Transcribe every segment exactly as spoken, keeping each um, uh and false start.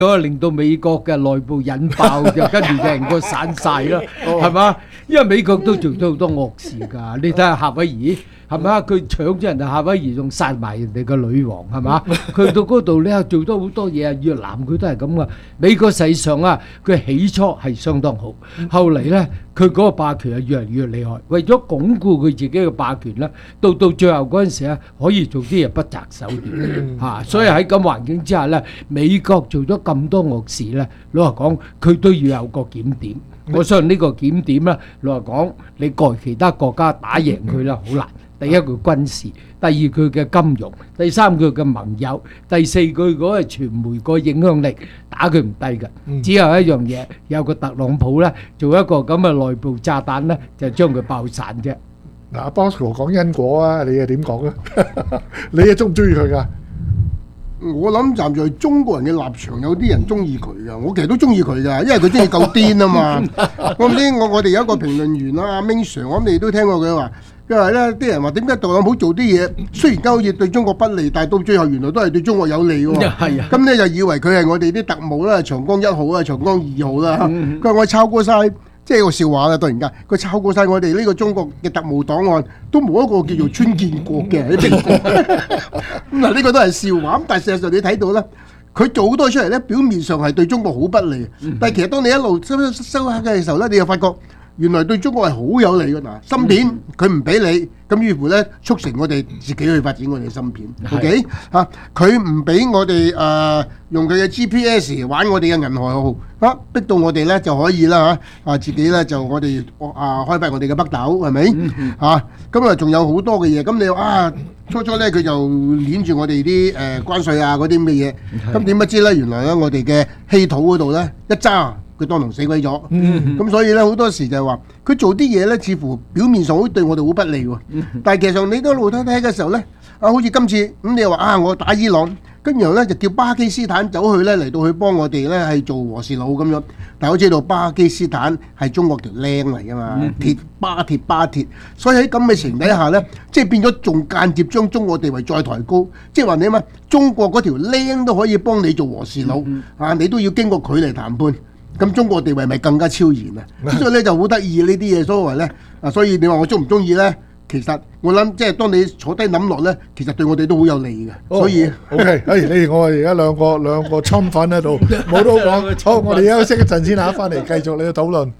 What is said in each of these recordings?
咗令到美國嘅內部引爆，就跟住成個散晒啦，係嘛？因為美國都做咗好多惡事㗎，你睇下夏威夷係咪？佢搶咗人哋夏威夷，仲殺埋人哋個女王係嘛？佢到嗰度咧做咗好多嘢啊！越南佢都係咁噶。美國實際上啊，佢起初係相當好，後嚟咧佢嗰個霸權係越嚟越厲害。為咗鞏固佢自己嘅霸權咧，到到最後嗰陣時咧，可以做啲嘢不擇手段嚇。所以喺咁環境之下咧，美國做咗咁多惡事咧，老實講佢都要有個檢點。我相信呢個檢點咧，老實講你過其他國家打贏佢咧好難。第一佢軍事，第二佢嘅金融，第三佢嘅盟友，第四佢嗰個傳媒個影響力打佢唔低㗎。嗯、只有一樣嘢，有個特朗普咧做一個咁嘅內部炸彈咧，就將佢爆散啫。 嗱、啊、Bosco 講因果啊，你又點講咧？你又中唔中意佢㗎？ 我諗站在中國人嘅立場，有啲人中意佢噶，我其實都中意佢噶，因為佢真係夠癲啊嘛。我唔知我我哋有一個評論員啦，阿 Ming Sir，我諗你都聽過佢話，佢話咧啲人話點解特朗普做啲嘢，雖然間好似對中國不利，但係到最後原來都係對中國有利喎。係啊，咁咧就以為佢係我哋啲特務啦，長江一號啊，長江二號啦。佢話我抄過晒。即係個笑話啦！突然間，佢抄過晒我哋呢個中國嘅特務檔案，都冇一個叫做川建國嘅喺中國。咁嗱，呢個都係笑話。咁但係事實上你睇到咧，佢做好多出嚟咧，表面上係對中國好不利，但係其實當你一路收收收黑嘅時候咧，你又發覺原來對中國係好有利嘅。嗱，芯片佢唔俾你，咁於乎咧促成我哋自己去發展我哋嘅芯片。OK 嚇，佢唔俾我哋誒用佢嘅 G P S 玩我哋嘅銀河號。啊！逼到我哋咧就可以啦嚇，啊自己咧就我哋啊開發我哋嘅北斗係咪嚇？咁啊仲有好多嘅嘢，咁你話啊初初咧佢就攆住我哋啲誒關稅啊嗰啲咁嘅嘢，咁點不知咧原來咧我哋嘅稀土嗰度咧一揸佢當堂死鬼咗，咁所以咧好多時就係話佢做啲嘢咧似乎表面上好對我哋好不利喎，但係其實上你都一路睇睇嘅時候咧，啊好似今次咁你話啊我打伊朗。跟住咧就叫巴基斯坦走去咧嚟到去幫我哋咧係做和事佬咁樣，但係我知道巴基斯坦係中國條僆嚟噶嘛，鐵巴鐵巴鐵，所以喺咁嘅情底下咧，即係變咗仲間接將中國地位再抬高，即係話你嘛，中國嗰條僆都可以幫你做和事佬，啊你都要經過佢嚟談判，咁中國地位咪更加超然啊！所以咧就好得意呢啲嘢，所謂咧啊，所以你話我中唔中意咧？其實我諗，即係當你坐低諗落咧，其實對我哋都好有利嘅。所以 ，OK，誒，你哋我哋而家兩個兩個侵粉喺度，冇得講。好，我哋休息一陣先嚇，翻嚟繼續你嘅討論。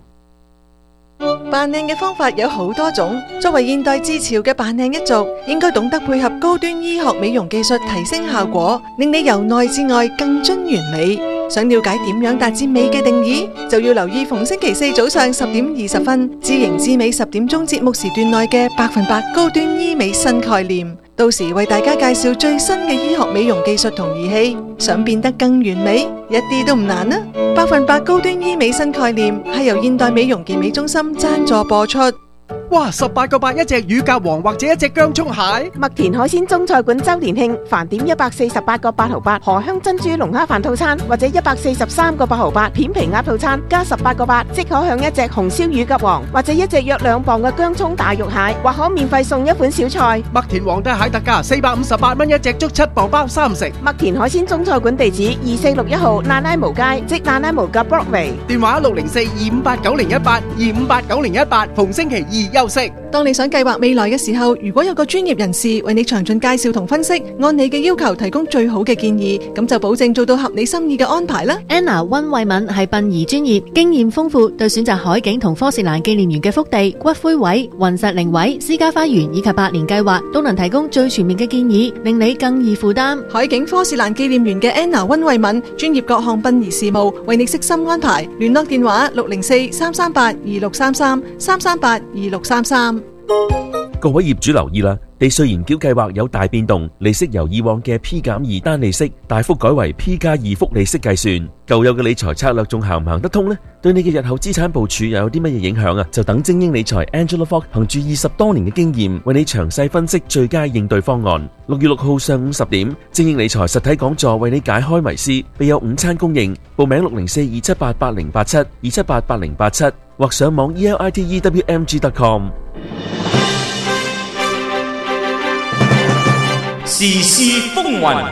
扮靚嘅方法有好多種，作為現代自潮嘅扮靚一族，應該懂得配合高端醫學美容技術提升效果，令你由內至外更臻完美。想了解點樣達至美嘅定義，就要留意逢星期四早上十點二十分，知型知美十點鐘節目時段內嘅百分百高端醫美新概念。到時為大家介紹最新嘅醫學美容技術同儀器，想變得更完美，一啲都唔難啊！百分百高端醫美新概念係由現代美容健美中心贊助播出。 哇！十八個八一隻乳鴿王或者一隻薑蔥蟹， 麥田海鮮中菜館周年慶，飯點一百四十八個八毫八，荷香珍珠龍蝦飯套餐或者一百四十三個八毫八，片皮鴨套餐加十八個八，即可享一隻紅燒乳鴿王或者一隻約兩磅嘅薑蔥大肉蟹，或可免費送一款小菜。 麥田皇帝蟹特價四百五十八蚊一隻，足七磅包三食。 麥田海鮮中菜館地址二四六一號那拉無街，即那拉無嘅 Broadway， 電話六零四二五八九零一八二五八九零一八，逢星期二休息。 當你想計劃未來嘅時候，如果有個專業人士為你詳盡介紹同分析，按你嘅要求提供最好嘅建議，咁就保證做到合你心意嘅安排啦。 Anna 溫慧敏係殯儀專業，經驗豐富，對選擇海景同科士蘭紀念園嘅福地、骨灰位、雲石靈位、私家花園以及百年計劃，都能提供最全面嘅建議，令你更易負擔。 海景科士蘭紀念園嘅 Anna 溫慧敏，專業各項殯儀事務，為你悉心安排。聯絡電話六零四三三八二六三三三三八二六三三。 各位業主留意啦，地稅延繳計劃有大變動，利息由以往嘅 P 減二單利息大幅改為 P 加二複利息計算。舊有嘅理財策略仲行唔行得通呢？對你嘅日後資產部署又有啲乜嘢影響啊？就等精英理財 Angela Fox 憑住二十多年嘅經驗，為你詳細分析最佳應對方案。六月六號上午十點，精英理財實體講座為你解開迷思，備有午餐供應。報名六零四二七八八零八七二七八八零八七，或上網 e l i t e w m g dot com。 時事風雲，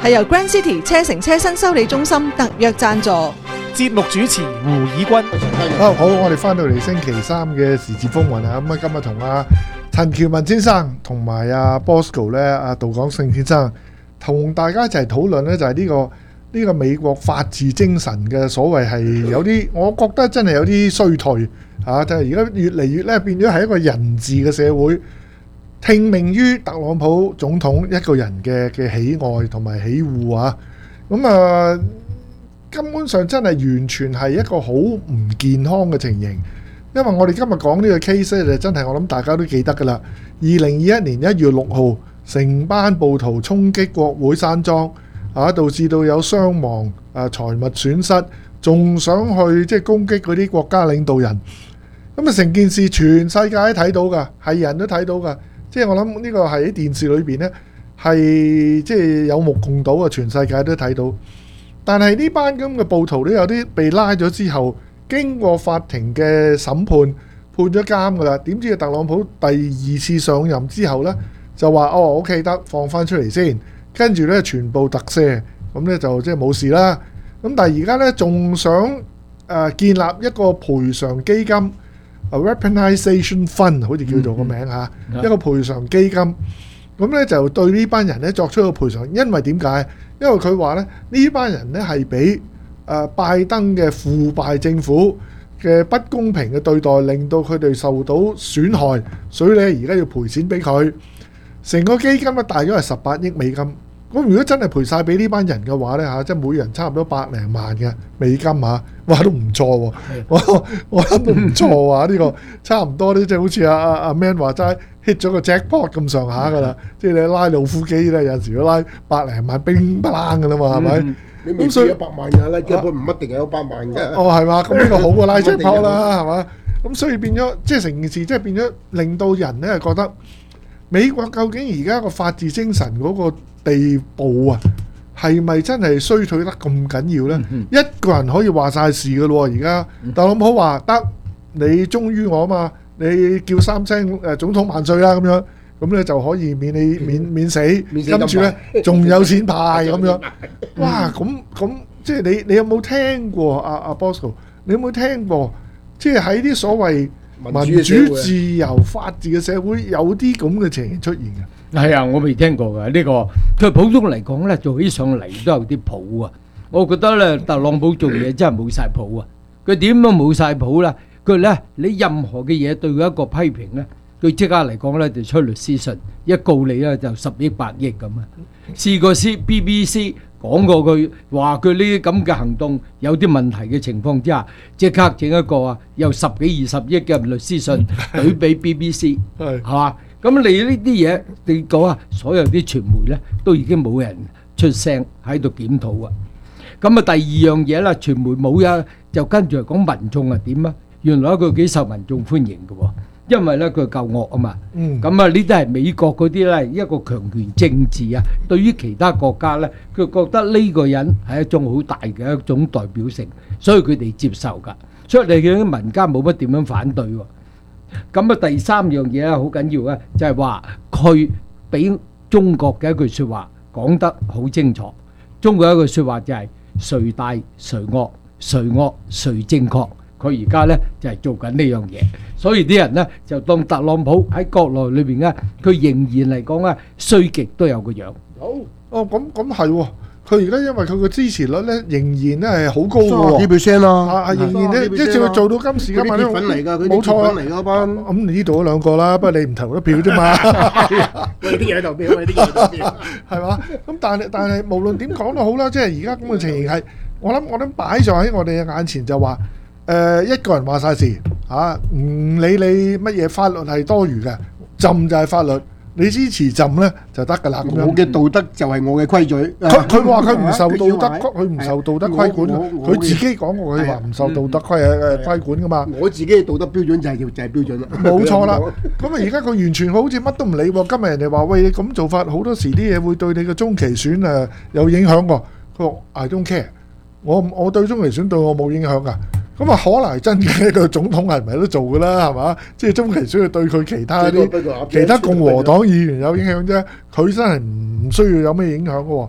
係由 Grand City 車城車新修理中心特約贊助。 節目主持胡以軍。 啊好，我哋翻到嚟星期三嘅時事風雲啊，咁啊今日同阿陳喬文先生同埋阿 Bosco 咧，阿杜廣勝先生同大家一齊討論咧，就係呢個呢個美國法治精神嘅所謂係有啲，我覺得真係有啲衰退啊！就係而家越嚟越咧變咗係一個人治嘅社會，聽命於特朗普總統一個人嘅嘅喜愛同埋喜惡啊！咁啊〜根本上真係完全係一個好唔健康嘅情形，因為我哋今日講呢個 case 咧，就真係我諗大家都記得㗎啦。二零二一年一月六號，成班暴徒衝擊國會山莊，啊，導致到有傷亡、啊財物損失，仲想去即係攻擊嗰啲國家領導人。咁啊，成件事全世界都睇到㗎，係人都睇到㗎。即係我諗呢個喺電視裏邊呢，係即係有目共睹啊，全世界都睇到。但係呢班咁嘅暴徒都有啲被拉咗之後，經過法庭嘅審判，判咗監㗎啦。點知特朗普第二次上任之後呢，就話哦 OK 得放翻出嚟先，跟住呢全部特赦，咁呢就即係冇事啦。咁但係而家呢，仲想誒、呃、建立一個賠償基金，啊 Weaponization Fund 好似叫做個名嚇，嗯嗯、一個賠償基金。咁呢就對呢班人呢作出一個賠償，因為點解？因為佢話咧，呢班人咧係俾誒拜登嘅腐敗政府嘅不公平嘅對待，令到佢哋受到損害，所以咧而家要賠錢俾佢。成個基金咧大約係十八億美金。咁如果真係賠晒俾呢班人嘅話咧嚇，即係每人差唔多百零萬嘅美金嚇，哇都唔錯喎！我我諗都唔錯喎，呢個差唔多咧，即係好似阿阿阿 Man 話齋 hit 咗個 jackpot 咁上下㗎啦。即係你拉老虎機咧，有陣時都拉百零萬冰不冷㗎啦嘛，係咪？ 你未試一百萬㗎，拉 jackpot 唔一定係有百萬㗎。 哦，係嘛？咁呢個好過拉 jackpot 啦，係嘛？咁所以變咗，即係成件事，即係變咗，令到人咧覺得美國究竟而家個法治精神嗰個地步啊，係咪真係衰退得咁緊要呢？嗯、一個人可以話晒事㗎咯喎！而家特朗普話得，你忠於我嘛，你叫三聲誒總統萬歲啦咁樣，咁咧就可以免你免免死，跟住呢仲有錢派咁樣。哇！咁咁即係你你有冇聽過啊啊 Bosco？你有冇聽過？即係喺啲所謂民主自由法治嘅社會有啲咁嘅情形出現嘅。 係啊，我未聽過㗎呢個。佢普通嚟講咧，做起上嚟都有啲譜啊。我覺得咧，特朗普做嘢真係冇晒譜啊。佢點都冇晒譜啦。佢咧，你任何嘅嘢對佢一個批評咧，佢即刻嚟講咧就出律師信，一告你咧就十億百億咁啊。試過 C B B C 講過佢話佢呢啲咁嘅行動有啲問題嘅情況之下，即刻整一個啊，有十幾二十億嘅律師信對俾 B B C 係嘛？咁你呢啲嘢，你講啊，所有啲傳媒咧都已經冇人出聲喺度檢討啊。咁啊，第二樣嘢啦，傳媒冇啊，就跟住嚟講民眾係點啊？原來佢幾受民眾歡迎嘅喎，因為咧佢夠惡啊嘛。咁啊，呢啲係美國嗰啲咧一個強權政治啊。對於其他國家咧，佢覺得呢個人係一種好大嘅一種代表性，所以佢哋接受㗎。所以你見啲民間冇乜點樣反對喎。咁啊，第三樣嘢咧好緊要咧，就係話佢俾中國嘅一句説話講得好清楚。中國一句説話就係誰大誰惡，誰惡誰正確。佢而家咧就係做緊呢樣嘢，所以啲人咧就當特朗普喺國內裏邊咧，佢仍然嚟講咧衰極都有個樣。 好哦，咁咁係喎。佢而家因為佢個支持率咧，仍然咧係好高嘅喎， 幾 percent 咯， 啊仍然咧，即係做到今時今日咧，冇錯嚟嗰班。咁你呢度嗰兩個啦，不過你唔投得票啫嘛。 喂，啲嘢投票，喂，啲嘢投票， 係嘛？咁但係但係無論點講都好啦，即係而家咁嘅情形係，我諗我諗擺在喺我哋嘅眼前就話，誒一個人話曬事嚇，唔理你乜嘢法律係多餘嘅，浸就係法律。你支持朕咧就得㗎啦，咁樣。我嘅道德就係我嘅規矩。 佢佢話佢唔受道德，佢唔受道德規管。佢自己講過，佢話唔受道德規誒規管㗎嘛。 我自己嘅道德標準就係叫就係標準啦。 冇錯啦。咁啊，而家佢完全好似乜都唔理喎。今日人哋話喂，你咁做法好多時啲嘢會對你嘅中期選誒有影響喎。佢話 I don't care，我我對中期選對我冇影響㗎。咁啊，可能係真嘅，個總統係唔係都做㗎啦，係嘛？即係中期需要對佢其他啲其他共和黨議員有影響啫，佢真係唔需要有咩影響嘅喎。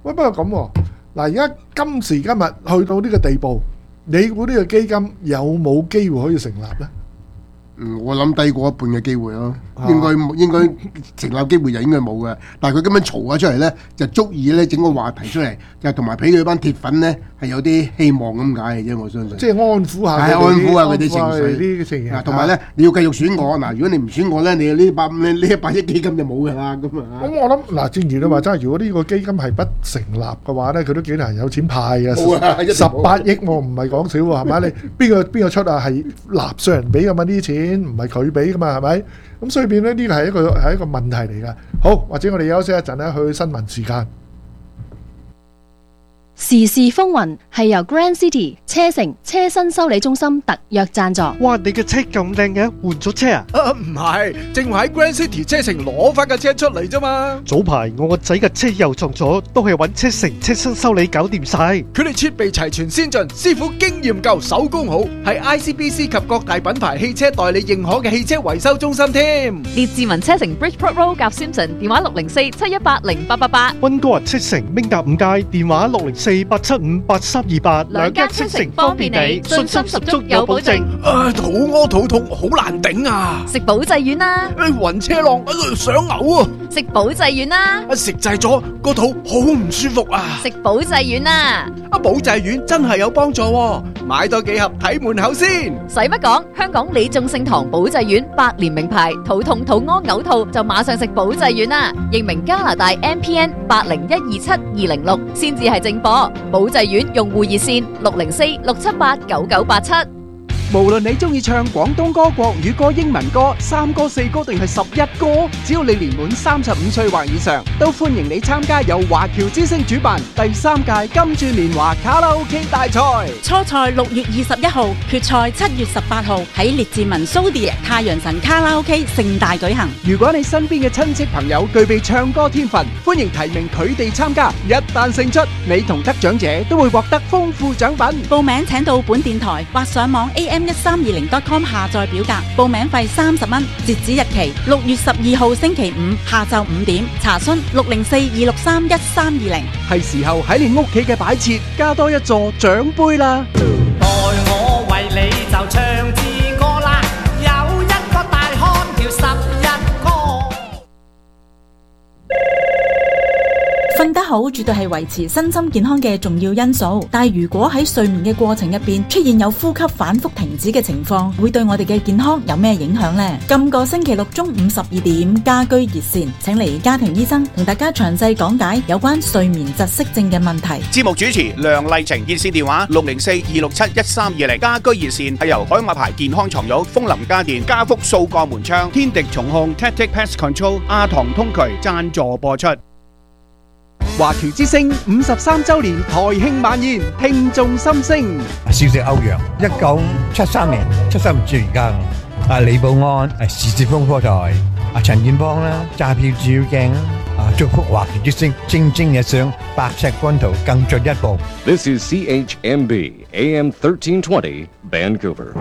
喂，不過咁喎，嗱，而家今時今日去到呢個地步，你估呢個基金有冇機會可以成立呢？ 嗯，我諗低過一半嘅機會咯， 啊應該應該成立機會就應該冇嘅。但係佢咁樣嘈咗出嚟咧，就足以咧整個話題出嚟，就同埋俾佢班鐵粉咧係有啲希望咁解嘅啫。我相信。 即係安撫下佢哋， 係安撫下佢哋情安撫下緒呢個情形。 啊，同埋咧，你要繼續選我嗱，如果你唔選我咧，你呢百呢呢一百億基金就冇㗎啦，咁啊。 咁我諗嗱，正如你話齋，如果呢個基金係不成立嘅話咧，佢都幾難有錢派嘅。 冇啊，一定十冇八億我唔係講少喎，係咪？你邊個邊個出啊？係納稅人俾㗎嘛？呢啲錢唔係佢俾㗎嘛？係咪？咁所以變咧呢個係一個係一個問題嚟㗎。好，或者我哋休息一陣咧，去新聞時間。 時事風雲係由 Grand City 車城車身修理中心特約贊助。 哇！你嘅車咁靚嘅，換咗車啊？ 啊，唔係，正話喺 Grand City 車城攞翻架車出嚟啫嘛。 早排我個仔嘅車又撞咗，都係揾車城車身修理搞掂晒。 佢哋設備齊全先進，師傅經驗夠，手工好，係 I C B C 及各大品牌汽車代理認可嘅汽車維修中心添。 列治文車城 Bridgeport Road 夾 Simpson， 電話六零四七一八零八八八。 溫哥華車城明達五街，電話六零四八七五八三二八。 兩間車城方便你，信心十足有保證。 啊，肚屙肚痛，好難頂啊！ 食保濟丸啦， 暈車浪，想嘔啊！ 食保濟丸啦， 食滯咗個肚好唔舒服啊！ 食保濟丸啦， 啊保濟丸真係有幫助喎，買多幾盒睇門口先。 使乜講？香港李眾聖堂保濟丸百年名牌，肚痛肚屙嘔吐就馬上食保濟丸啦。認明加拿大 M P N 八零一二七二零六先至係正貨。保濟丸用戶熱線六零四六七八九九八七。 無論你中意唱廣東歌、國語歌、英文歌、三歌四歌定係十一歌，只要你年滿三十五歲或以上，都歡迎你參加由華僑之聲主辦第三屆金鑽年華卡拉 OK 大賽。 初賽六月二十一號，決賽七月十八號喺列治文蘇迪太陽神卡拉 OK 盛大舉行。 如果你身邊嘅親戚朋友具備唱歌天分，歡迎提名佢哋參加。一旦勝出，你同得獎者都會獲得豐富獎品。 報名請到本電台或上網 A M 一三二零 dot com 下載表格，報名費三十蚊，截止日期六月十二號星期五下晝五點，查詢六零四二六三一三二零。 係時候喺你屋企嘅擺設加多一座獎杯啦！ 待我為你就唱支歌啦，有一個大漢叫十一哥。 瞓得好絕對係維持身心健康嘅重要因素，但係如果喺睡眠嘅過程入邊出現有呼吸反覆停止嘅情況，會對我哋嘅健康有咩影響呢？今個星期六中午十二點，家居熱線請嚟家庭醫生同大家詳細講解有關睡眠窒息症嘅問題。 節目主持梁麗晴，熱線電話六零四二六七一三二零。家居熱線係由海馬牌健康床褥、楓林家電、家福數個門窗、天敵重控、Tactic Pest Control、阿唐通渠贊助播出。 華僑之聲五十三週年台慶晚宴，聽眾心聲。 少食歐陽，一九七三年七十五歲而家。阿李寶安，誒時事風波台，阿陳建邦啦，揸票照鏡啦，啊祝福華僑之聲蒸蒸日上，白石軍圖更進一步。 This is C H M B A M thirteen twenty Vancouver。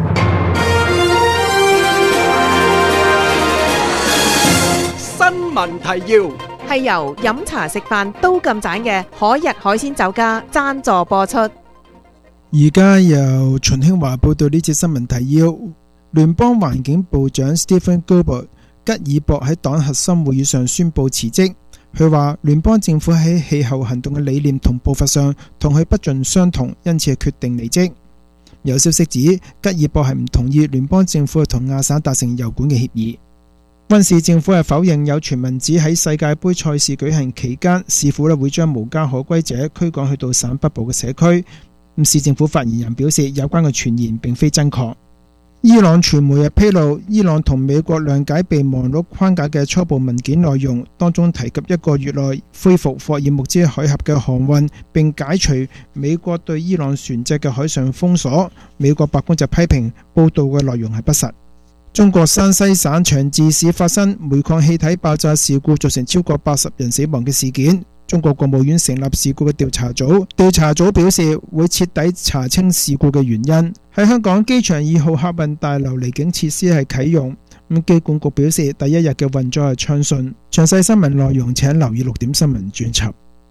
新聞提要。 係由飲茶食飯都咁盞嘅海逸海鮮酒家贊助播出。 而家由秦興華報道呢節新聞提要。聯邦環境部長 Stephen Guilbeault 吉爾博喺黨核心會議上宣布辭職。佢話聯邦政府喺氣候行動嘅理念同步伐上同佢不盡相同，因此係決定離職。有消息指吉爾博係唔同意聯邦政府同亞省達成油管嘅協議。溫市政府係否認有傳聞指喺世界盃賽事舉行期間，市府咧會將無家可歸者驅趕去到省北部嘅社區。市政府發言人表示，有關嘅傳言並非真確。伊朗傳媒係披露，伊朗同美國諒解備忘錄框架嘅初步文件內容，當中提及一個月內恢復霍爾木茲海峽嘅航運，並解除美國對伊朗船隻嘅海上封鎖。美國白宮就批評報道嘅內容係不實。中國山西省長治市發生煤礦氣體爆炸事故，造成超過八十人死亡嘅事件。中國國務院成立事故嘅調查組，調查組表示會徹底查清事故嘅原因。喺香港機場二號客運大樓離境設施係啟用，咁機管局表示第一日嘅運作係暢順。詳細新聞內容請留意六點新聞專輯。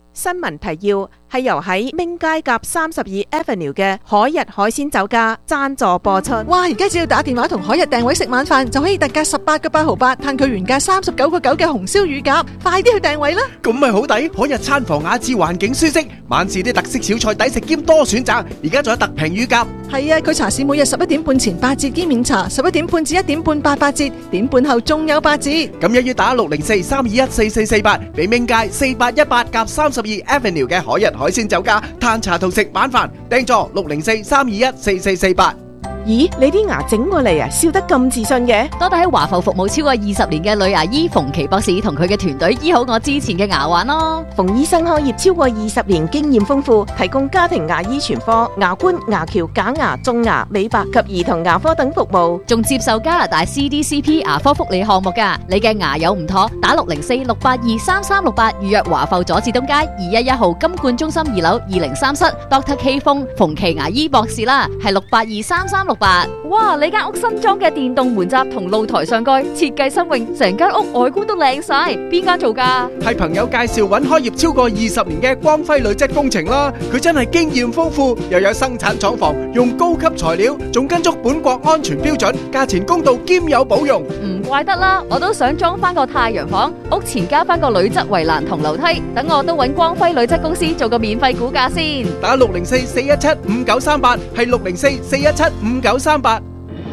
新聞提要係由喺明街夾三十二 Avenue 嘅海日海鮮酒家贊助播出。 哇！而家只要打電話同海日訂位食晚飯，就可以特價十八個八毫八，嘆佢原價三十九個九嘅紅燒乳鴿，快啲去訂位啦！ 咁咪好抵，海日餐房雅致，環境舒適，晚市啲特色小菜抵食兼多選擇，而家仲有特平乳鴿。 係啊，佢茶市每日十一點半前八折兼免茶，十一點半至一點半八八折，點半後仲有八折。 咁一於打六零四三二一四四四八，俾明街四八一八夾三十二 Avenue 嘅海日海鮮酒家嘆茶同食晚飯，訂座六零四三二一四四四八。 咦，你啲牙整過嚟啊，笑得咁自信嘅？ 多得喺華埠服務超過二十年嘅女牙醫馮琪博士同佢嘅團隊醫好我之前嘅牙患咯。 馮醫生開業超過二十年，經驗豐富，提供家庭牙醫全科、牙冠、牙橋、假牙、種牙、美白及兒童牙科等服務， 仲接受加拿大 C D C P 牙科福利項目㗎。你嘅牙有唔妥，打六零四六八二三三六八預約華埠佐治東街二一一號金冠中心二樓二零三室 Doctor K 風馮琪牙醫博士啦，係六八二三三六八。 哇！你間屋新裝嘅電動門閘同露台上蓋設計新穎，成間屋外觀都靚晒。邊間做㗎？ 係朋友介紹揾開業超過二十年嘅光輝鋁質工程啦。佢真係經驗豐富，又有生產廠房，用高級材料，仲跟足本國安全標準，價錢公道兼有保用。 唔怪得啦，我都想裝翻個太陽房，屋前加翻個鋁質圍欄同樓梯，等我都揾光輝鋁質公司做個免費估價先。 打六零四四一七五九三八，係六零四四一七五九三八。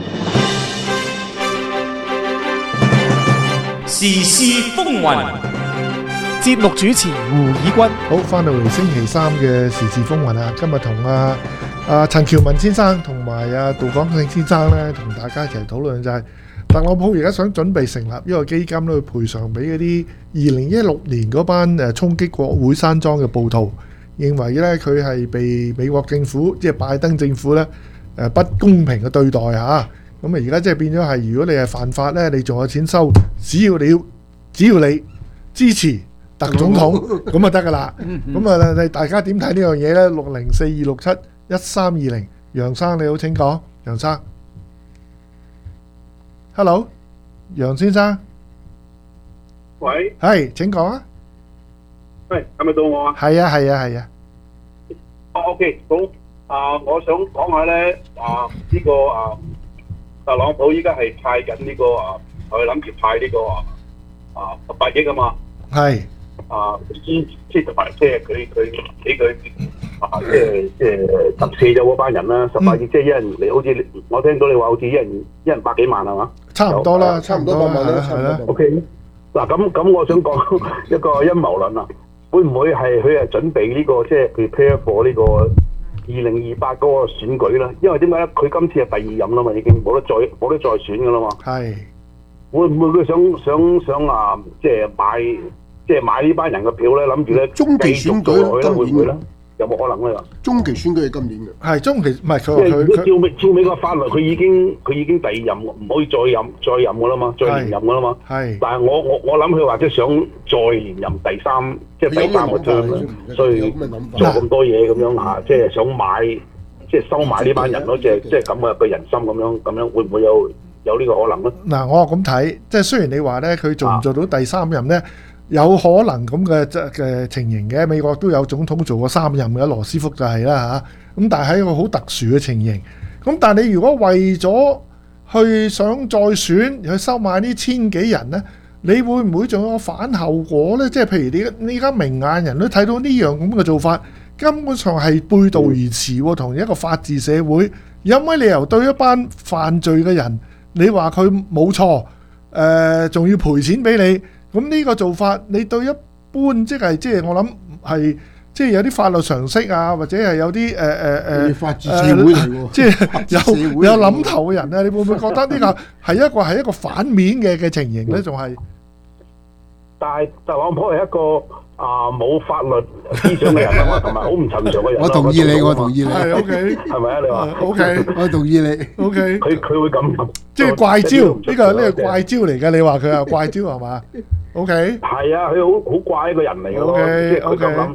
時事風雲， 節目主持胡以軍。 好，翻到嚟星期三嘅時事風雲啊！今日同阿阿陳喬文先生同埋阿杜廣勝先生咧，同大家一齊討論就係特朗普而家想準備成立一個基金咧，去賠償俾嗰啲二零一六年嗰班誒衝擊國會山莊嘅暴徒，認為咧佢係被美國政府即係拜登政府咧誒不公平嘅對待嚇。咁啊！而家即係變咗係，如果你係犯法咧，你仲有錢收，只要你只要你支持特總統，咁就得噶啦。咁啊，你大家點睇呢樣嘢咧？六零四二六七一三二零，楊生你好，請講，楊生。Hello， 楊先生。 喂。 係，請講啊。 喂，係咪到我啊？ 係啊，係啊，係啊。 哦 ，OK，好。啊，我想講下咧，啊呢個啊。特朗普依家係派緊呢個啊，佢諗住派呢個啊十八億啊嘛， 係啊先即係同埋即係佢佢俾佢啊即係即係特赦咗嗰班人啦，十八億即係一人嚟，好似我聽到你話好似一人一人百幾萬係嘛？ 差唔多啦，差唔多百萬啦， 係啦。 OK，嗱咁咁，我想講一個陰謀論啊，會唔會係佢係準備呢個即係 prepare for 呢個二零二八嗰個選舉啦？因為點解咧？佢今次係第二任啦嘛，已經冇得再冇得再選噶啦嘛。 係會唔會佢想想想啊？即係買即係買呢班人嘅票咧？諗住咧中期選舉會唔會咧？ 今年有冇可能咧？ 中期選舉係今年嘅。 係中期，唔係佢因為如果照美照美國法律，佢已經佢已經第二任，唔可以再任再任噶啦嘛，再連任噶啦嘛。 係。 但係我我我諗佢或者想再連任第三，即係第三個 term，所以做咁多嘢咁樣嚇，即係想買，即係收買呢班人咯，即係即係咁嘅嘅人心咁樣咁樣，會唔會有有呢個可能咧？ 嗱，我咁睇，即係雖然你話咧，佢做唔做到第三任咧？有可能咁嘅嘅情形嘅，美國都有總統做過三任嘅，羅斯福就係啦嚇。咁但係喺一個好特殊嘅情形。咁但係你如果為咗去想再選去收買呢千幾人呢，你會唔會仲有反後果呢？即係譬如你你而家明眼人都睇到呢樣咁嘅做法，根本上係背道而馳喎，同一個法治社會。有乜理由對一班犯罪嘅人，你話佢冇錯，誒仲要賠錢俾你？咁呢個做法，你對一般即係即係我諗係即係有啲法律常識啊，或者係有啲誒誒誒法治社會嚟喎， 即係有有諗頭嘅人咧，你會唔會覺得呢個係一個係一個反面嘅嘅情形咧？仲係？ 但係特朗普係一個啊冇法律思想嘅人啊嘛，同埋好唔尋常嘅人。 我同意你，我同意你。 係 OK， 係咪啊？你話 OK， 我同意你。 OK， 佢佢會咁， 即係怪招，呢個呢個怪招嚟嘅。你話佢係怪招係嘛？OK， 係啊，佢好好怪一個人嚟嘅咯。即係佢咁諗，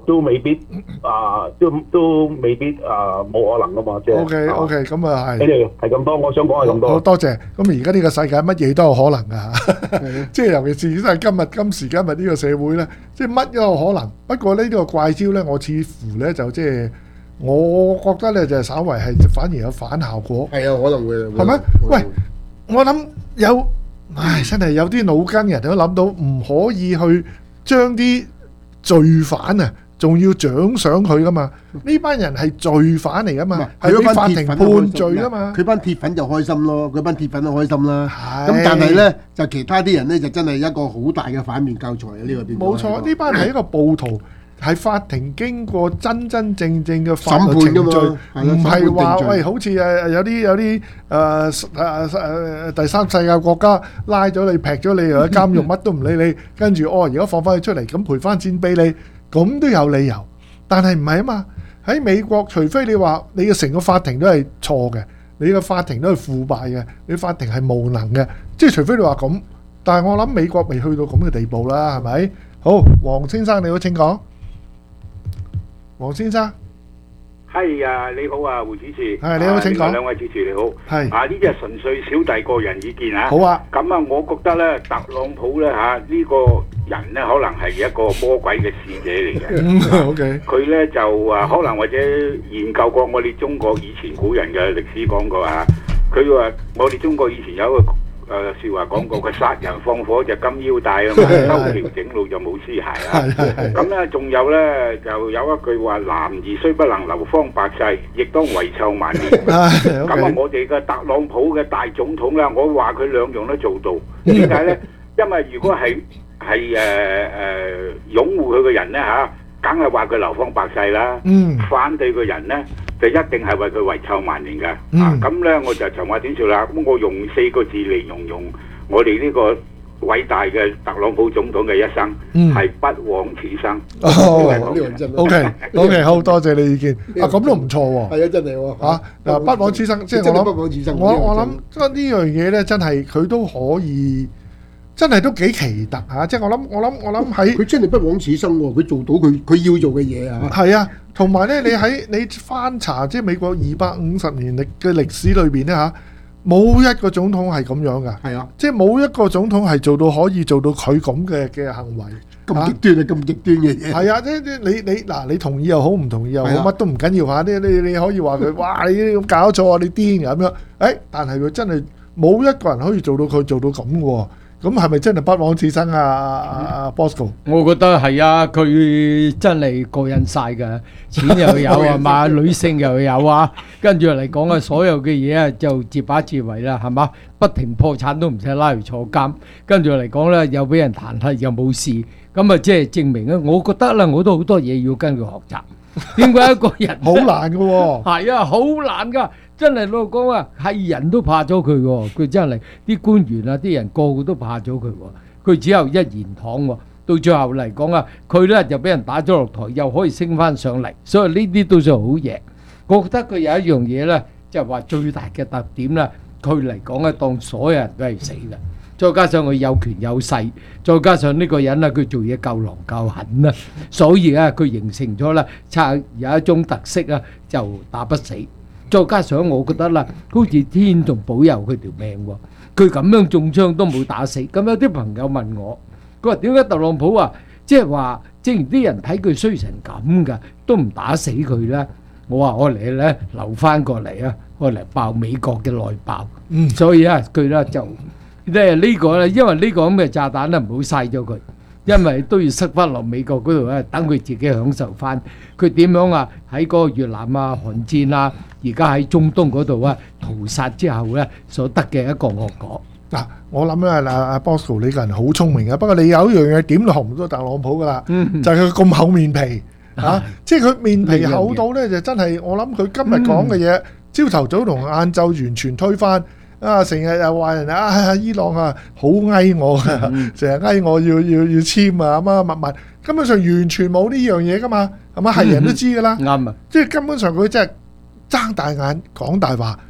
都未必啊，都都未必啊冇可能噶嘛，即係。 O K O K，咁啊係。 誒係咁多，我想講係咁多。 好多謝。咁而家呢個世界乜嘢都有可能㗎，即係尤其是真係今日今時今日呢個社會咧，即係乜都有可能。不過呢呢個怪招咧，我似乎咧就即係我覺得咧就係稍為係反而有反效果。 係啊，可能會係咪？喂，我諗有，唉，真係有啲腦筋人都諗到唔可以去將啲罪犯啊，仲要獎賞佢噶嘛？呢班人係罪犯嚟噶嘛，係俾法庭判罪噶嘛。 佢班鐵粉就開心咯，佢班鐵粉都開心啦。咁但係咧，就其他啲人咧就真係一個好大嘅反面教材啊！呢個邊冇錯，呢班係一個暴徒，係法庭經過真真正正嘅法律程序，唔係話喂好似誒有啲有啲誒誒誒第三世界國家拉咗你劈咗你，又喺監獄乜都唔理你，跟住哦而家放翻佢出嚟，咁賠翻錢俾你。咁都有理由，但係唔係啊嘛？喺美國，除非你話你嘅成個法庭都係錯嘅，你嘅法庭都係腐敗嘅，你法庭係無能嘅，即係除非你話咁。但係我諗美國未去到咁嘅地步啦，係咪？好，黃先生你好，請講。黃先生， 係啊，你好啊，胡主持。 係你好，請講。 兩位主持你好。 係啊，呢啲係純粹小弟個人意見啊。 好啊。 咁啊，我覺得咧，特朗普咧嚇呢個人咧，可能係一個魔鬼嘅使者嚟嘅。 嗯，OK。 佢咧就啊，可能或者研究過我哋中國以前古人嘅歷史講過啊。佢話我哋中國以前有一個誒説話講過，佢殺人放火就金腰帶啊嘛，修橋整路就冇屍骸啊。咁咧仲有咧就有一句話：男兒雖不能流芳百世，亦當遺臭萬年。咁啊，我哋嘅特朗普嘅大總統啦，我話佢兩樣都做到。點解咧？因為如果係係誒誒擁護佢嘅人咧嚇，梗係話佢流芳百世啦。 嗯。 反對嘅人咧，就一定係為佢遺臭萬年嘅。 嗯。 啊，咁咧我就長話短説啦。咁我用四個字嚟形容我哋呢個偉大嘅特朗普總統嘅一生，係不枉此生。 哦，O K O K，好多謝你意見。啊，咁都唔錯喎。 係啊，真係喎。 嚇嗱，不枉此生，即係我諗，我我諗，即係呢樣嘢咧，真係佢都可以。真係都幾奇特嚇！即係我諗，我諗，我諗喺佢真係不枉此生喎！佢做到佢佢要做嘅嘢啊！ 係啊，同埋咧，你喺你翻查即係美國二百五十年歷嘅歷史裏邊咧嚇，冇一個總統係咁樣噶。 係啊， 即係冇一個總統係做到可以做到佢咁嘅嘅行為。 咁極端啊！咁極端嘅嘢。係啊，即係你你嗱，你同意又好，唔同意又好，乜都唔緊要嚇。你你你可以話佢哇，你咁搞錯啊，你癲咁樣。誒，但係佢真係冇一個人可以做到佢做到咁嘅喎。咁係咪真係不枉此生啊？阿 Bosco， 我覺得係啊，佢真係過癮晒㗎，錢又有係嘛，女性又有啊，跟住嚟講啊，所有嘅嘢啊就自把自為啦，係嘛，不停破產都唔使拉去坐監，跟住嚟講咧又俾人彈劾又冇事，咁啊即係證明咧，我覺得啦，我都好多嘢要跟佢學習。點解一個人好難㗎喎？ 係啊，好難㗎。真係老實講啊，係人都怕咗佢喎，佢真係啲官員啊，啲人個個都怕咗佢喎，佢只有一言堂喎。到最後嚟講啊，佢咧就俾人打咗落台，又可以升翻上嚟，所以呢啲都算好嘢。我覺得佢有一樣嘢咧，就係話最大嘅特點咧，佢嚟講咧，當所有人都係死嘅。再加上佢有權有勢，再加上呢個人咧，佢做嘢夠狼夠狠啦，所以咧佢形成咗咧，差有一種特色啊，就打不死。再加上我覺得啦，好似天仲保佑佢條命喎，佢咁樣中槍都冇打死。咁有啲朋友問我，佢話點解特朗普啊，即係話，正如啲人睇佢衰成咁㗎，都唔打死佢咧？我話我嚟咧留翻過嚟啊，我嚟爆美國嘅內爆。嗯，所以啊，佢咧就即係呢個咧，因為呢個咁嘅炸彈咧唔好嘥咗佢。因為都要塞翻落美國嗰度咧，等佢自己享受翻。佢點樣啊？喺嗰個越南啊、韓戰啊，而家喺中東嗰度啊，屠殺之後咧所得嘅一個惡果。 嗱，我諗咧，阿阿 Bosco 你個人好聰明嘅，不過你有一樣嘢點都學唔到特朗普噶啦， 嗯、 就係佢咁厚面皮嚇、啊，即係佢面皮厚到咧，就真係我諗佢今日講嘅嘢，朝頭早同晏晝完全推翻。啊！成日又話人啊，伊朗啊好翳我嘅，成日翳我要要要簽啊乜乜乜，根本上完全冇呢樣嘢噶嘛，係嘛？係人都知噶啦， 啱啊！ 即係根本上佢真係睜大眼講大話，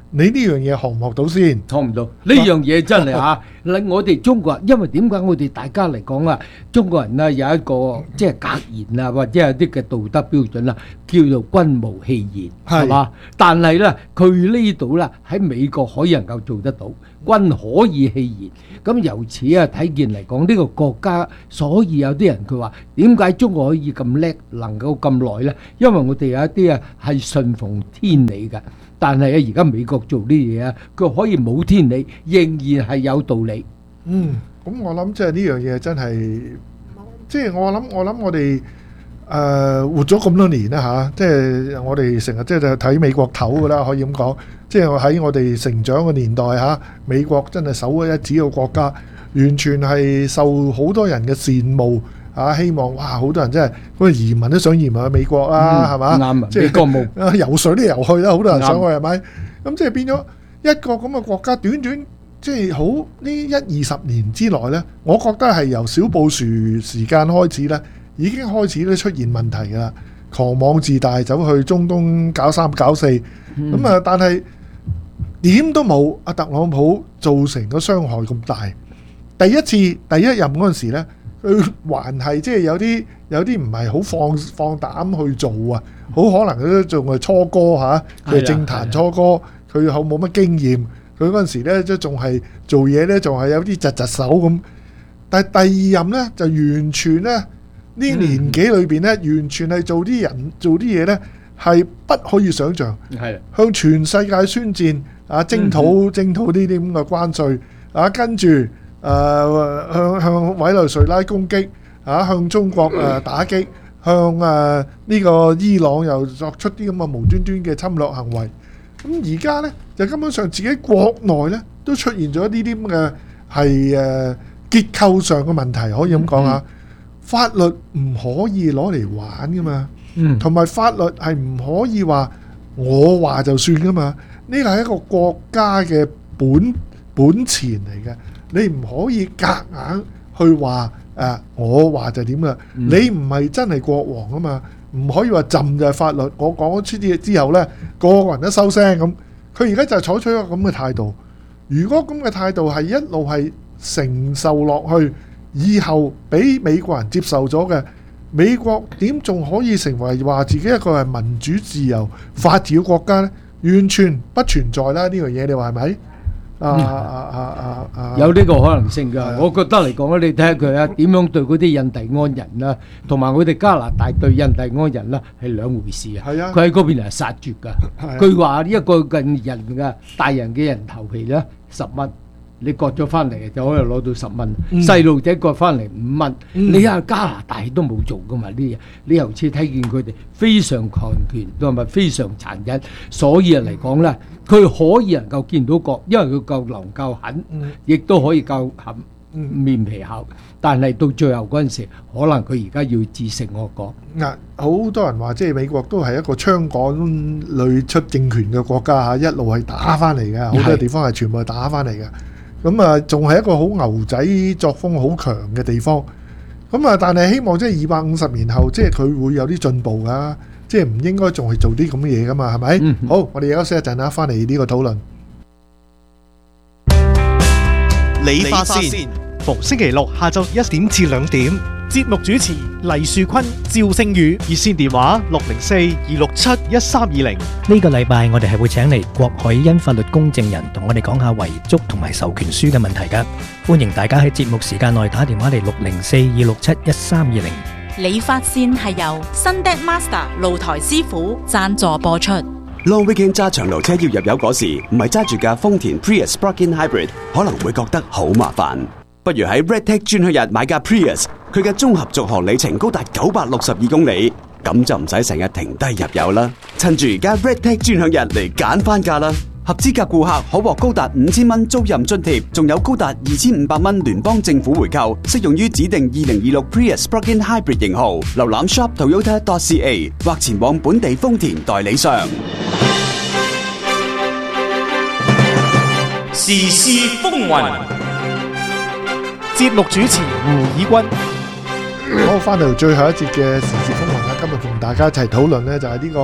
你呢樣嘢學唔學到先？ 學唔到呢樣嘢真係嚇，令我哋中國人，因為點解我哋大家嚟講啊，中國人啊有一個即係格言啊，或者有啲嘅道德標準啊，叫做君無戲言，係嘛？但係咧，佢呢度咧喺美國可以能夠做得到，君可以戲言。咁由此啊睇見嚟講，呢個國家，所以有啲人佢話點解中國可以咁叻，能夠咁耐咧？因為我哋有一啲啊係順奉天理嘅。但係啊，而家美國做啲嘢啊，佢可以冇天理，仍然係有道理。 嗯，咁我諗即係呢樣嘢真係，即係我諗我諗我哋誒活咗咁多年啦嚇，即係我哋成日即係睇美國頭噶啦，可以咁講。即係喺我哋成長嘅年代嚇，美國真係首屈一指嘅國家，完全係受好多人嘅羨慕。啊！希望哇，好多人真係嗰個移民都想移民去美國啦，係嘛？ 啱啊！ 即係美國夢游水都游去啦，好多人想去係咪？咁即係變咗一個咁嘅國家，短短即係好呢一二十年之內呢，我覺得係由小布殊時間開始呢，已經開始咧出現問題㗎啦。狂妄自大，走去中東搞三搞四，咁啊！但係點都冇阿特朗普造成嘅傷害咁大。第一次第一任嗰陣時呢。佢還係即係有啲有啲唔係好放放膽去做啊，好可能佢都仲係初哥嚇，佢係政壇初哥，佢好冇乜經驗，佢嗰陣時咧即係仲係做嘢咧，仲係有啲窒窒手咁。但係第二任咧就完全咧呢年紀裏邊咧，完全係做啲人做啲嘢咧係不可以想像， 係向全世界宣戰啊，征討征討呢啲咁嘅關稅啊，跟住。誒、呃、向向委內瑞拉攻擊，啊向中國誒、呃、打擊，向誒呢、呃這個伊朗又作出啲咁嘅無端端嘅侵略行為。咁而家呢，就根本上自己國內呢都出現咗呢啲咁嘅係誒結構上嘅問題，可以咁講下。法律唔可以攞嚟玩噶嘛，同埋、嗯、法律係唔可以話我話就算噶嘛。呢個係一個國家嘅本本錢嚟嘅。你唔可以夾硬去話誒、啊，我話就點啦？嗯、你唔係真係國王啊嘛，唔可以話朕就係法律。我講出啲嘢之後呢，個個人都收聲咁。佢而家就係採取一個咁嘅態度。如果咁嘅態度係一路係承受落去，以後俾美國人接受咗嘅，美國點仲可以成為話自己一個係民主自由法治嘅國家呢？完全不存在啦！呢樣嘢你話係咪？啊啊啊啊啊！ 有呢個可能性㗎，我覺得嚟講咧，你睇下佢啊點樣對嗰啲印第安人啦，同埋我哋加拿大對印第安人啦係兩回事啊！係啊，佢喺嗰邊係殺絕㗎。佢話一個近人嘅大人嘅人頭皮咧十蚊，你割咗翻嚟就可以攞到十蚊。細路仔割翻嚟五蚊。你喺加拿大都冇做㗎嘛呢啲嘢，你由此睇見佢哋非常強權同埋非常殘忍，所以嚟講咧。佢可以能夠見到國，因為佢夠能夠狠，亦都可以夠狠面皮厚。但係到最後嗰陣時，可能佢而家要自成惡果。 嗱，好多人話即係美國都係一個槍桿裏出政權嘅國家嚇，一路係打翻嚟嘅，好多地方係全部係打翻嚟嘅。咁啊，仲係一個好牛仔作風好強嘅地方。咁啊，但係希望即係二百五十年後，即係佢會有啲進步㗎。即係唔應該仲係做啲咁嘅嘢噶嘛，係咪？嗯、好，我哋休息一陣啦，翻嚟呢個討論。 理髮線，逢星期六下晝一點至兩點，節目主持黎樹坤、趙星宇，熱線電話六零四二六七一三二零。 呢個禮拜我哋係會請嚟郭海欣法律公證人，同我哋講下遺囑同埋授權書嘅問題噶。歡迎大家喺節目時間內打電話嚟六零四二六七一三二零。 理髮線係由 Sunday Master 露台師傅贊助播出。 Long weekend 揸長途車要入油嗰時，唔係揸住架豐田 Prius Plug-in Hybrid， 可能會覺得好麻煩。不如喺 Redtech 專享日買架 Prius， 佢嘅綜合續航里程高達九百六十二公里，咁就唔使成日停低入油啦。趁住而家 Redtech 專享日嚟揀翻架啦！合資格顧客可獲高達五千蚊租賃津貼，仲有高達二千五百蚊聯邦政府回購，適用於指定二零二六 Prius Plug-in Hybrid 型號。瀏覽 shop toyota dot c a 或前往本地豐田代理商。 時事風雲， 節目主持胡以君。 好，翻到最後一節嘅時事風雲啦，今日同大家一齊討論呢，就係呢個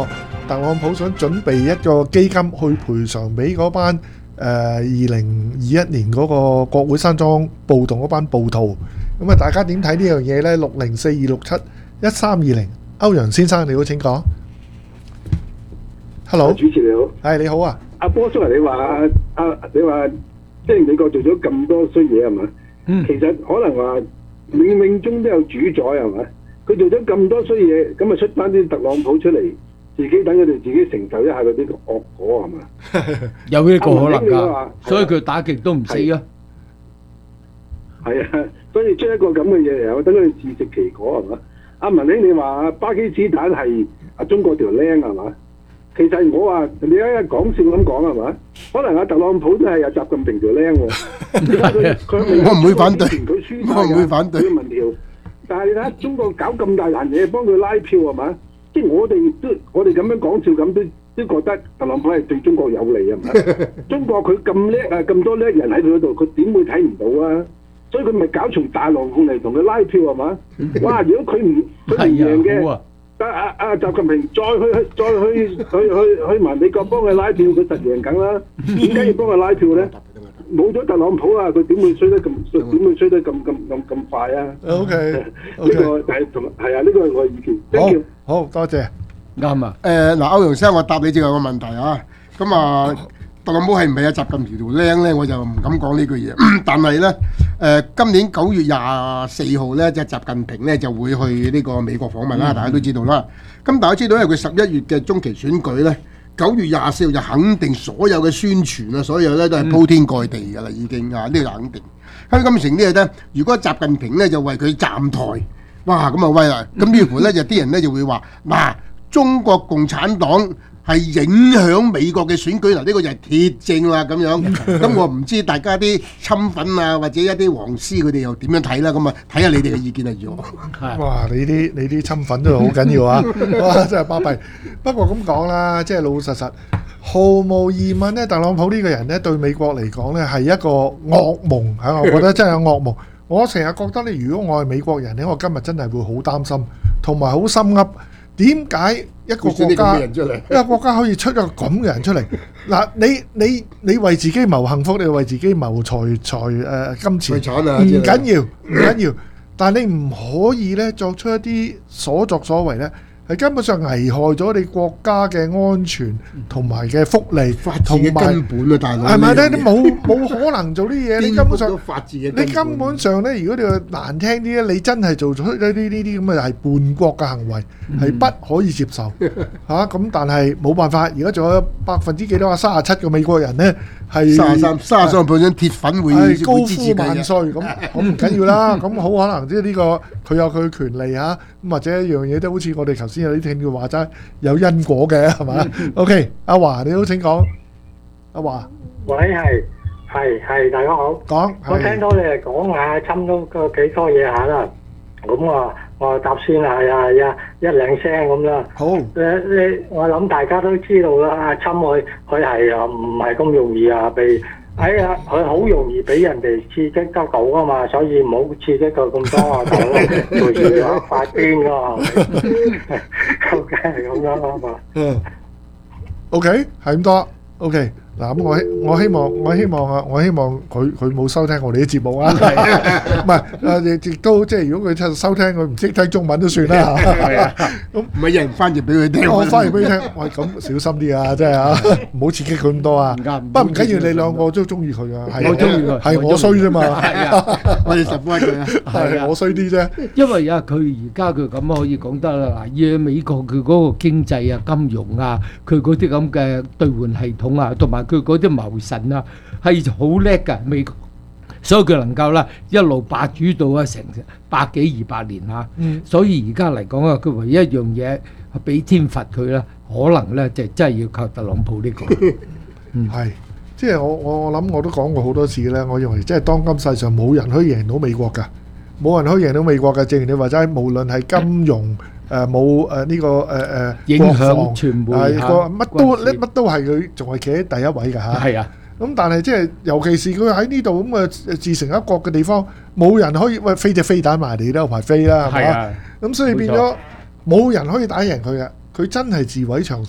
特朗普想準備一個基金去賠償俾嗰班誒二零二一年嗰個國會山莊暴動嗰班暴徒。咁啊，大家點睇呢樣嘢呢？六零四二六七一三二零，歐陽先生你好，請講。Hello， 主持你好， 係你好啊， 阿波叔啊，你話啊，你話即係美國做咗咁多衰嘢係嘛？嗯，其實可能話冥冥中都有主宰係嘛？佢做咗咁多衰嘢，咁啊出翻啲特朗普出嚟，自己等佢哋自己承受一下嗰啲惡果係嘛？ 有呢個可能㗎，所以佢打極都唔死啊。 係啊，所以出一個咁嘅嘢嚟，我等佢自食其果係嘛？阿文兄你話巴基斯坦係啊中國條僆係嘛？其實我話你一日講笑咁講係嘛？可能阿特朗普都係有習近平條僆喎。 我唔會反對， 佢輸我唔會反對。 民調，但係你睇下中國搞咁大壇嘢幫佢拉票係嘛？即係我哋都我哋咁樣講笑咁都都覺得特朗普係對中國有利係咪？中國佢咁叻啊，咁多叻人喺佢嗰度，佢點會睇唔到啊？所以佢咪搞從大浪控嚟同佢拉票係嘛？哇！如果佢唔佢唔贏嘅。得阿阿習近平再去再去去去去埋美國幫佢拉票，佢實贏緊啦。點解要幫佢拉票咧？冇咗特朗普啊，佢點會衰得咁點會衰得咁咁咁咁快啊 ？OK， 呢個係同係啊，呢個係我嘅意見。 好，好多謝。 啱啊。 誒嗱，歐陽生，我答你最後個問題啊。咁啊，特朗普係唔係阿習近平條僆咧？我就唔敢講呢句嘢。但係咧，誒今年九月廿四號咧，即係習近平咧就會去呢個美國訪問啦。大家都知道啦。咁大家知道，因為佢十一月嘅中期選舉咧，九月廿四號就肯定所有嘅宣傳啊，所有咧都係鋪天蓋地㗎啦，已經啊，呢個肯定。香港城呢嘢咧，如果習近平咧就為佢站台，哇咁啊威啦！咁於乎咧就啲人咧就會話嗱，中國共產黨係影響美國嘅選舉，嗱呢個就係鐵證啦咁樣。咁我唔知大家啲親粉啊，或者一啲黃絲佢哋又點樣睇啦？咁啊睇下你哋嘅意見係如何。 哇！你啲你啲親粉都好緊要啊！哇！真係巴閉。不過咁講啦，即係老老實實，毫無疑問咧，特朗普呢個人咧對美國嚟講咧係一個噩夢嚇，我覺得真係噩夢。我成日覺得咧，如果我係美國人咧，我今日真係會好擔心，同埋好心噏。點解一個國家一個國家可以出一個咁嘅人出嚟？嗱，你你你為自己謀幸福，你為自己謀財財誒金錢，唔緊要唔緊要，但係你唔可以咧作出一啲所作所為咧，係根本上危害咗你國家嘅安全同埋嘅福利，同埋根本啊，大佬係咪咧？你冇冇可能做啲嘢？你根本上法治嘅， 你根本上咧，如果你話難聽啲咧，你真係做出呢啲呢啲咁嘅係叛國嘅行為，係不可以接受嚇。咁但係冇辦法，而家仲有百分之幾多啊？三十七個美國人咧係三十三三十三個 percent 鐵粉會係高呼萬歲咁，咁唔緊要啦。咁好可能即係呢個佢有佢嘅權利嚇，咁或者一樣嘢都好似我哋頭先有啲聽佢話齋有因果嘅係嘛 ？OK， 阿華你好請講，阿華。 喂，係係係，大家好。 講， 我聽到你哋講下，差唔多個幾多嘢下啦。咁我我答先啦，係啊係啊，一兩聲咁啦。 好。 誒你我諗大家都知道啦，阿侵佢佢係啊唔係咁容易啊被。哎呀，佢好容易俾人哋刺激得到啊嘛，所以唔好刺激佢咁多啊，大佬隨時有發癲噶，究竟係咁樣啊嘛。 嗯。OK，係咁多。OK。嗱咁我希我希望我希望啊我希望佢佢冇收聽我哋啲節目啊，唔係誒亦都即係如果佢收聽佢唔識聽中文都算啦嚇，咁唔係有人翻譯俾佢聽， 我翻譯俾佢聽，喂咁小心啲啊，真係啊，唔好刺激佢咁多啊，不過唔緊要，你兩個都中意佢啊，係我中意佢，係我衰啫嘛， 我哋十分佢啊， 係我衰啲啫， 因為啊佢而家佢咁可以講得啦，嗱，以美國佢嗰個經濟啊、金融啊，佢嗰啲咁嘅兌換系統啊，同埋佢嗰啲謀臣啊，係好叻㗎美國，所以佢能夠啦一路霸主到啊成百幾二百年嚇。嗯、所以而家嚟講啊，佢唯一一樣嘢係俾天罰佢啦，可能咧就真係要靠特朗普呢、這個。 嗯，係，即係我我我諗我都講過好多次咧，我認為即係當今世上冇人可以贏到美國㗎，冇人可以贏到美國嘅。正如你話齋，無論係金融。誒冇誒呢個誒誒影響傳媒係個乜都咧乜都係佢仲係企喺第一位㗎嚇。係啊，咁但係即係尤其是佢喺呢度咁嘅自成一國嘅地方，冇人可以喂飛隻飛彈埋嚟都有排飛啦，係嘛？咁所以變咗冇人可以打贏佢嘅，佢真係自毀長城。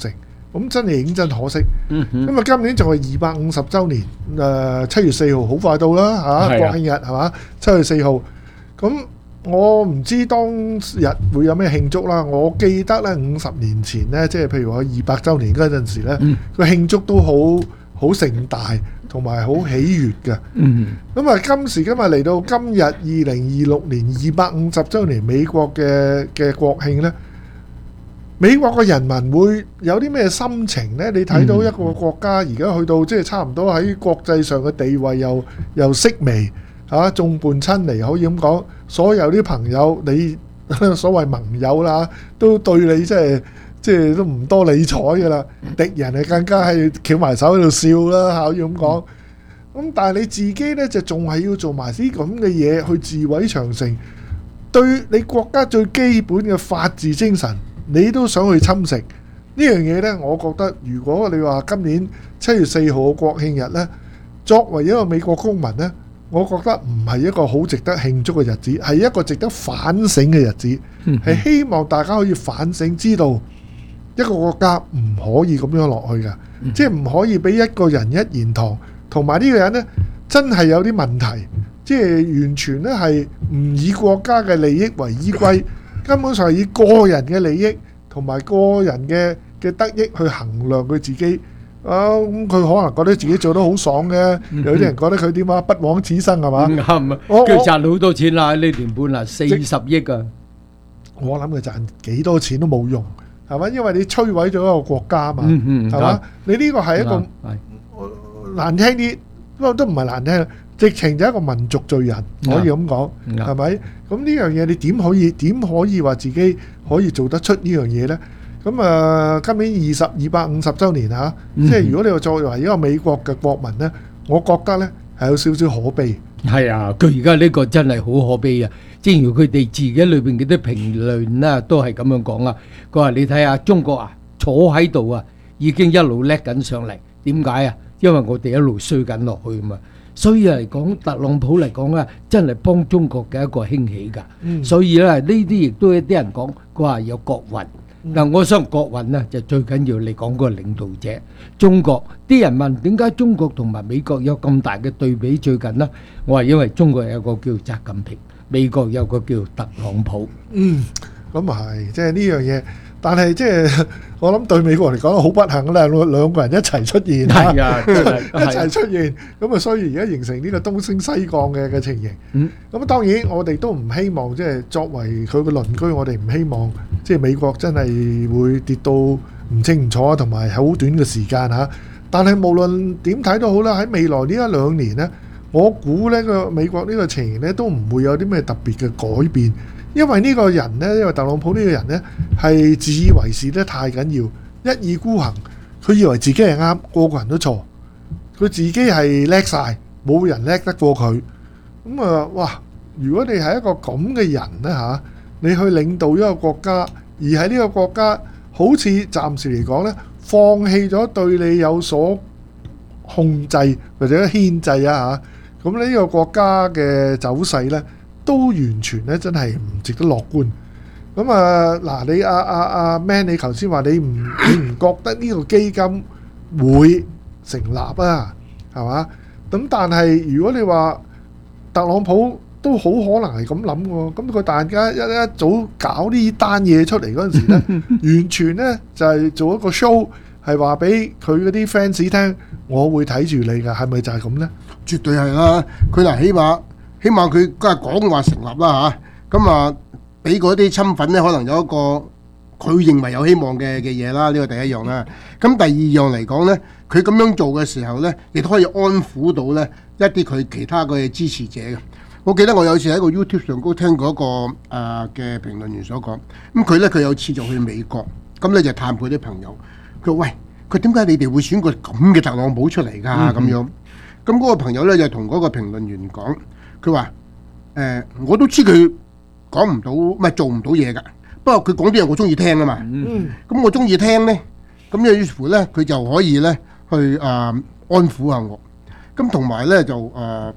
咁真係認真可惜。 嗯哼咁啊，今年仲係二百五十週年，誒七月四號好快到啦嚇， 係啊國慶日係嘛？七月四號，咁我唔知當日會有咩慶祝啦。我記得咧五十年前咧，即係譬如我二百週年嗰陣時咧，個慶祝都好好盛大，同埋好喜悅嘅。 嗯咁啊，今時今日嚟到今日二零二六年二百五十週年美國嘅嘅國慶咧，美國嘅人民會有啲咩心情呢？你睇到一個國家而家去到即係差唔多喺國際上嘅地位又又式微嚇，眾叛親離，可以咁講。所有啲朋友你所謂盟友啦，都對你即係即係都唔多理睬㗎啦。敵人係更加係翹埋手喺度笑啦，可以咁講。咁但係你自己呢，就仲係要做埋啲咁嘅嘢去自毀長城，對你國家最基本嘅法治精神，你都想去侵蝕呢樣嘢呢？我覺得如果你話今年七月四號嘅國慶日呢，作為一個美國公民呢，我覺得唔係一個好值得慶祝嘅日子，係一個值得反省嘅日子，係希望大家可以反省，知道一個國家唔可以咁樣落去㗎，即係唔可以俾一個人一言堂，同埋呢個人呢，真係有啲問題，即係完全呢係唔以國家嘅利益為依歸。根本上係以個人嘅利益同埋個人嘅嘅得益去衡量佢自己。啊，咁佢可能覺得自己做得好爽嘅，有啲人覺得佢點啊不枉此生係嘛？ 啱啊！ 我佢賺好多錢啦，呢年半啦，四十億啊！ 我諗佢賺幾多錢都冇用，係嘛？因為你摧毀咗一個國家嘛， 嗯嗯係嘛啱？ 你呢個係一個難聽啲，不過都唔係難聽。直情就係一個民族罪人，可以咁講，係咪？咁呢樣嘢你點可以點可以話自己可以做得出呢樣嘢呢？咁啊，今年二十二百五十週年嚇，即係如果你話作為一個美國嘅國民呢，我覺得呢係有少少可悲。 係啊，佢而家呢個真係好可悲啊！正如佢哋自己裏邊嗰啲評論啦，都係咁樣講啊。佢話：你睇下中國啊，坐喺度啊，已經一路叻緊上嚟。點解啊？因為我哋一路衰緊落去嘛。所以嚟講，特朗普嚟講咧，真係幫中國嘅一個興起㗎。 嗯所以咧，呢啲亦都有啲人講，佢話有國運。嗱，我想國運呢，就最緊要你講個領導者。中國啲人問點解中國同埋美國有咁大嘅對比？最近呢，我話因為中國有個叫習近平，美國有個叫特朗普。 嗯，咁啊係，即係呢樣嘢。但係即係我諗對美國嚟講好不幸啦，兩兩個人一齊出現， 係啊，真係一齊出現，咁啊，所以而家形成呢個東升西降嘅嘅情形。 嗯， 咁當然我哋都唔希望即係作為佢嘅鄰居，我哋唔希望即係美國真係會跌到唔清唔楚，同埋好短嘅時間嚇。但係無論點睇都好啦，喺未來呢一兩年呢，我估呢個美國呢個情形呢都唔會有啲咩特別嘅改變。因為呢個人呢，因為特朗普呢個人呢，係自以為是得太緊要，一意孤行，佢以為自己係啱，個個人都錯，佢自己係叻晒，冇人叻得過佢。咁啊，哇！如果你係一個咁嘅人呢，嚇，你去領導一個國家，而喺呢個國家好似暫時嚟講呢，放棄咗對你有所控制或者牽制啊嚇，咁呢個國家嘅走勢呢，都完全咧真係唔值得樂觀。咁啊嗱，你阿阿阿 Man，你頭先話你唔你唔覺得呢個基金會成立啊？係嘛？咁但係如果你話特朗普都好可能係咁諗喎，咁佢大家一一早搞呢單嘢出嚟嗰陣時咧，完全咧就係做一個 show，係話俾佢嗰啲 fans 聽，我會睇住你㗎，係咪就係咁咧？ 絕對係啦，佢嗱起碼。起碼佢梗係講話成立啦嚇，咁啊俾嗰啲親粉咧，可能有一個佢認為有希望嘅嘅嘢啦，呢個第一樣啦。咁第二樣嚟講咧，佢咁樣做嘅時候咧，亦都可以安撫到咧一啲佢其他嘅支持者嘅。我記得我有次喺個 YouTube 上高聽過一個誒嘅評論員所講，咁佢咧佢有次就去美國，咁咧就探佢啲朋友，佢話喂，佢點解你哋會選個咁嘅特朗普出嚟㗎咁樣？咁嗰個朋友咧就同嗰個評論員講。佢話：誒、呃，我都知佢講唔到，唔係做唔到嘢㗎。不過佢講啲嘢我中意聽啊嘛。嗯。咁我中意聽咧，咁於是乎咧，佢就可以咧去誒、呃、安撫下我。咁同埋咧就誒、呃，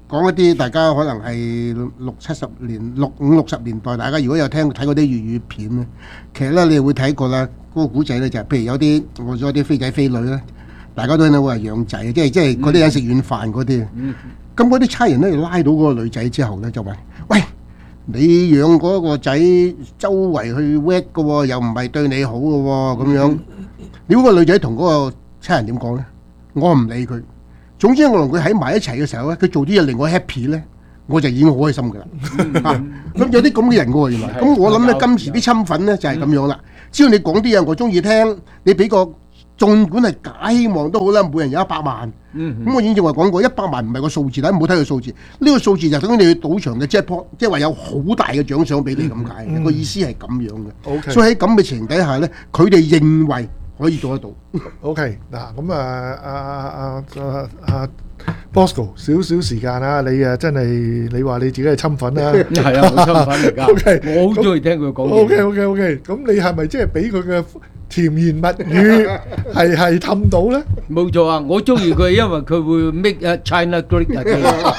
講一啲大家可能係六七十年、六五六十年代，大家如果有聽睇過啲粵語片咧，其實咧你會睇過啦。嗰個古仔咧就係、是，譬如有啲我咗啲飛仔飛女咧，大家都聽到話養仔，即係即係嗰啲人食軟飯嗰啲。咁嗰啲差人咧拉到嗰個女仔之後咧，就話：喂，你養嗰個仔周圍去 work 嘅喎，又唔係對你好嘅喎，咁樣。你估個女仔同嗰個差人點講咧？我唔理佢。總之我同佢喺埋一齊嘅時候咧，佢做啲嘢令我 happy 咧，我就已經好開心㗎啦。啊，咁有啲咁嘅人㗎喎，原來。咁我諗咧，今時啲侵粉咧就係咁樣啦。只要你講啲嘢我中意聽，你俾個儘管係假希望都好啦，每人有一百萬。咁我已經話講過，一百萬唔係個數字啦，唔好睇個數字。呢個數字就等於你去賭場嘅 jackpot，即係話有好大嘅獎賞俾你咁解嘅。個意思係咁樣嘅。所以喺咁嘅情形底下咧，佢哋認為可以做得到。 OK，嗱咁啊，阿阿阿阿 Bosco 少少時間啊，你啊真係你話你自己係侵粉啦， 係啊，我侵粉嚟㗎。OK，我好中意聽佢講嘢。 OK OK OK，咁你係咪即係俾佢嘅甜言蜜語係係氹到咧？ 冇錯啊，我中意佢，因為佢會 make a China great again。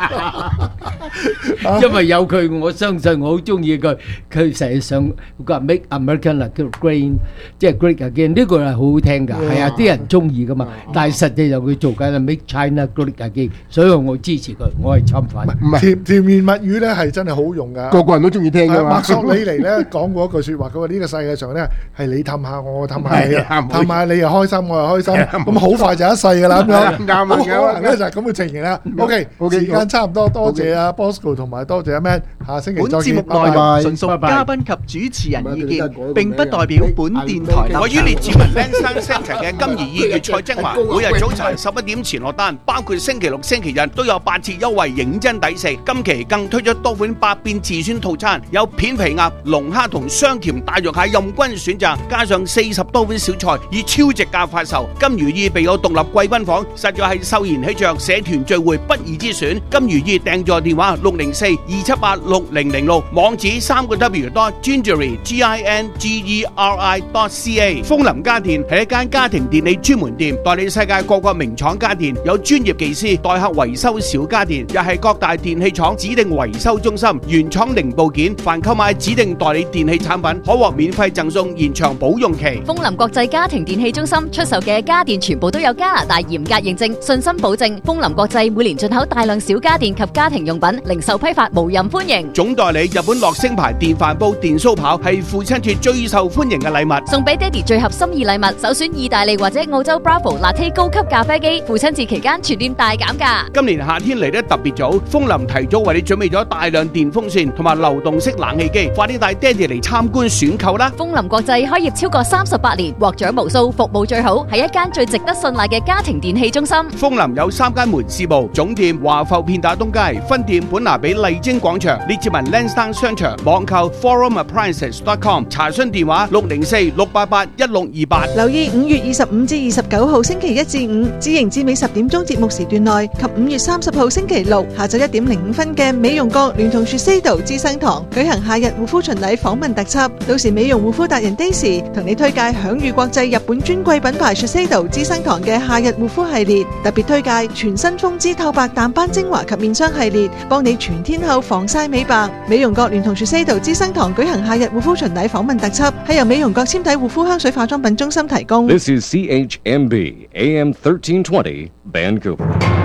因為有佢，我相信我好中意佢。佢成日想佢話 make American great，即係 great again。呢個係好好聽㗎，係啊，啲人中意㗎嘛。但係實際上佢做緊係 make China great again，所以我支持佢，我係侵粉。 唔係甜甜言蜜語咧，係真係好用㗎。 個個人都中意聽㗎嘛。 墨索里尼咧講過一句説話，佢話呢個世界上咧係你氹下我，我氹下你，氹下你又開心，我又開心，咁好快就一世㗎啦咁樣。啱啊，可能咧就係咁嘅情形啦。OK，時間差唔多，多謝阿 Bosco 同埋多謝阿 Man，下星期再見。 本節目內容純屬嘉賓及主持人意見，並不代表本電台立場。 位於列治文 Lansdowne Centre 嘅金怡二月菜精華，每日早晨十一點前落單，包括星期六、星期日都有八折優惠，認真抵食。今期更推出多款百變自選套餐，有片皮鴨、龍蝦同雙甜大肉蟹任君選擇，加上四十多款小菜，以超值價發售。金如意備有獨立貴賓房，實在係秀賢喜鵲社團聚會不二之選。金如意訂座電話六零四二七八六零零六，網址三個 W dot gingery G I N G E R I dot C A。楓林家電係一間家庭電器專門店，代理世界各個名廠家電，有專業技師代客維修小家電，又係各大電器廠指定維修中心，原廠零部件，凡購買指定代理電器產品，可獲免費贈送延長保用期。 楓林國際家庭電器中心出售嘅家電全部都有加拿大嚴格認證，信心保證。楓林國際每年進口大量小家電及家庭用品，零售批發無任歡迎。 總代理日本樂聲牌電飯煲、電酥刨係父親節最受歡迎嘅禮物， 送俾爹哋最合心意禮物，首選意大利或者澳洲 Bravo Latte 高級咖啡機，父親節期間全店大減價。 今年夏天嚟得特別早，楓林提早為你準備咗大量電風扇同埋流動式冷氣機，快啲帶爹哋嚟參觀選購啦！ 楓林國際開業超過三十八年，獲獎無數，服務最好，係一間最值得信賴嘅家庭電器中心。 楓林有三間門市部，總店華埠片打東街，分店本拿比麗晶廣場，列治文 Lansdowne 商場，網購 forum appliances dot com， 查詢電話六零四六八八一六二八。 留意五月二十五至二十九號星期一至五，至營至尾十點鐘節目時段內，及五月三十號星期六下晝一點零五分嘅美容閣聯同 Shiseido 資生堂舉行夏日護膚巡禮訪問特輯，到時美容護膚達人 Daisy 同你推介享譽國際日本專櫃品牌 Shiseido 資生堂嘅夏日護膚系列，特別推介全新風姿透白淡斑精華及面霜系列，幫你全天候防曬美白。美容閣聯同 Shiseido 資生堂舉行夏日護膚巡禮訪問特輯，係由美容閣纖體護膚香水化妝品中心提供。 This is C H M B A M thirteen twenty Vancouver。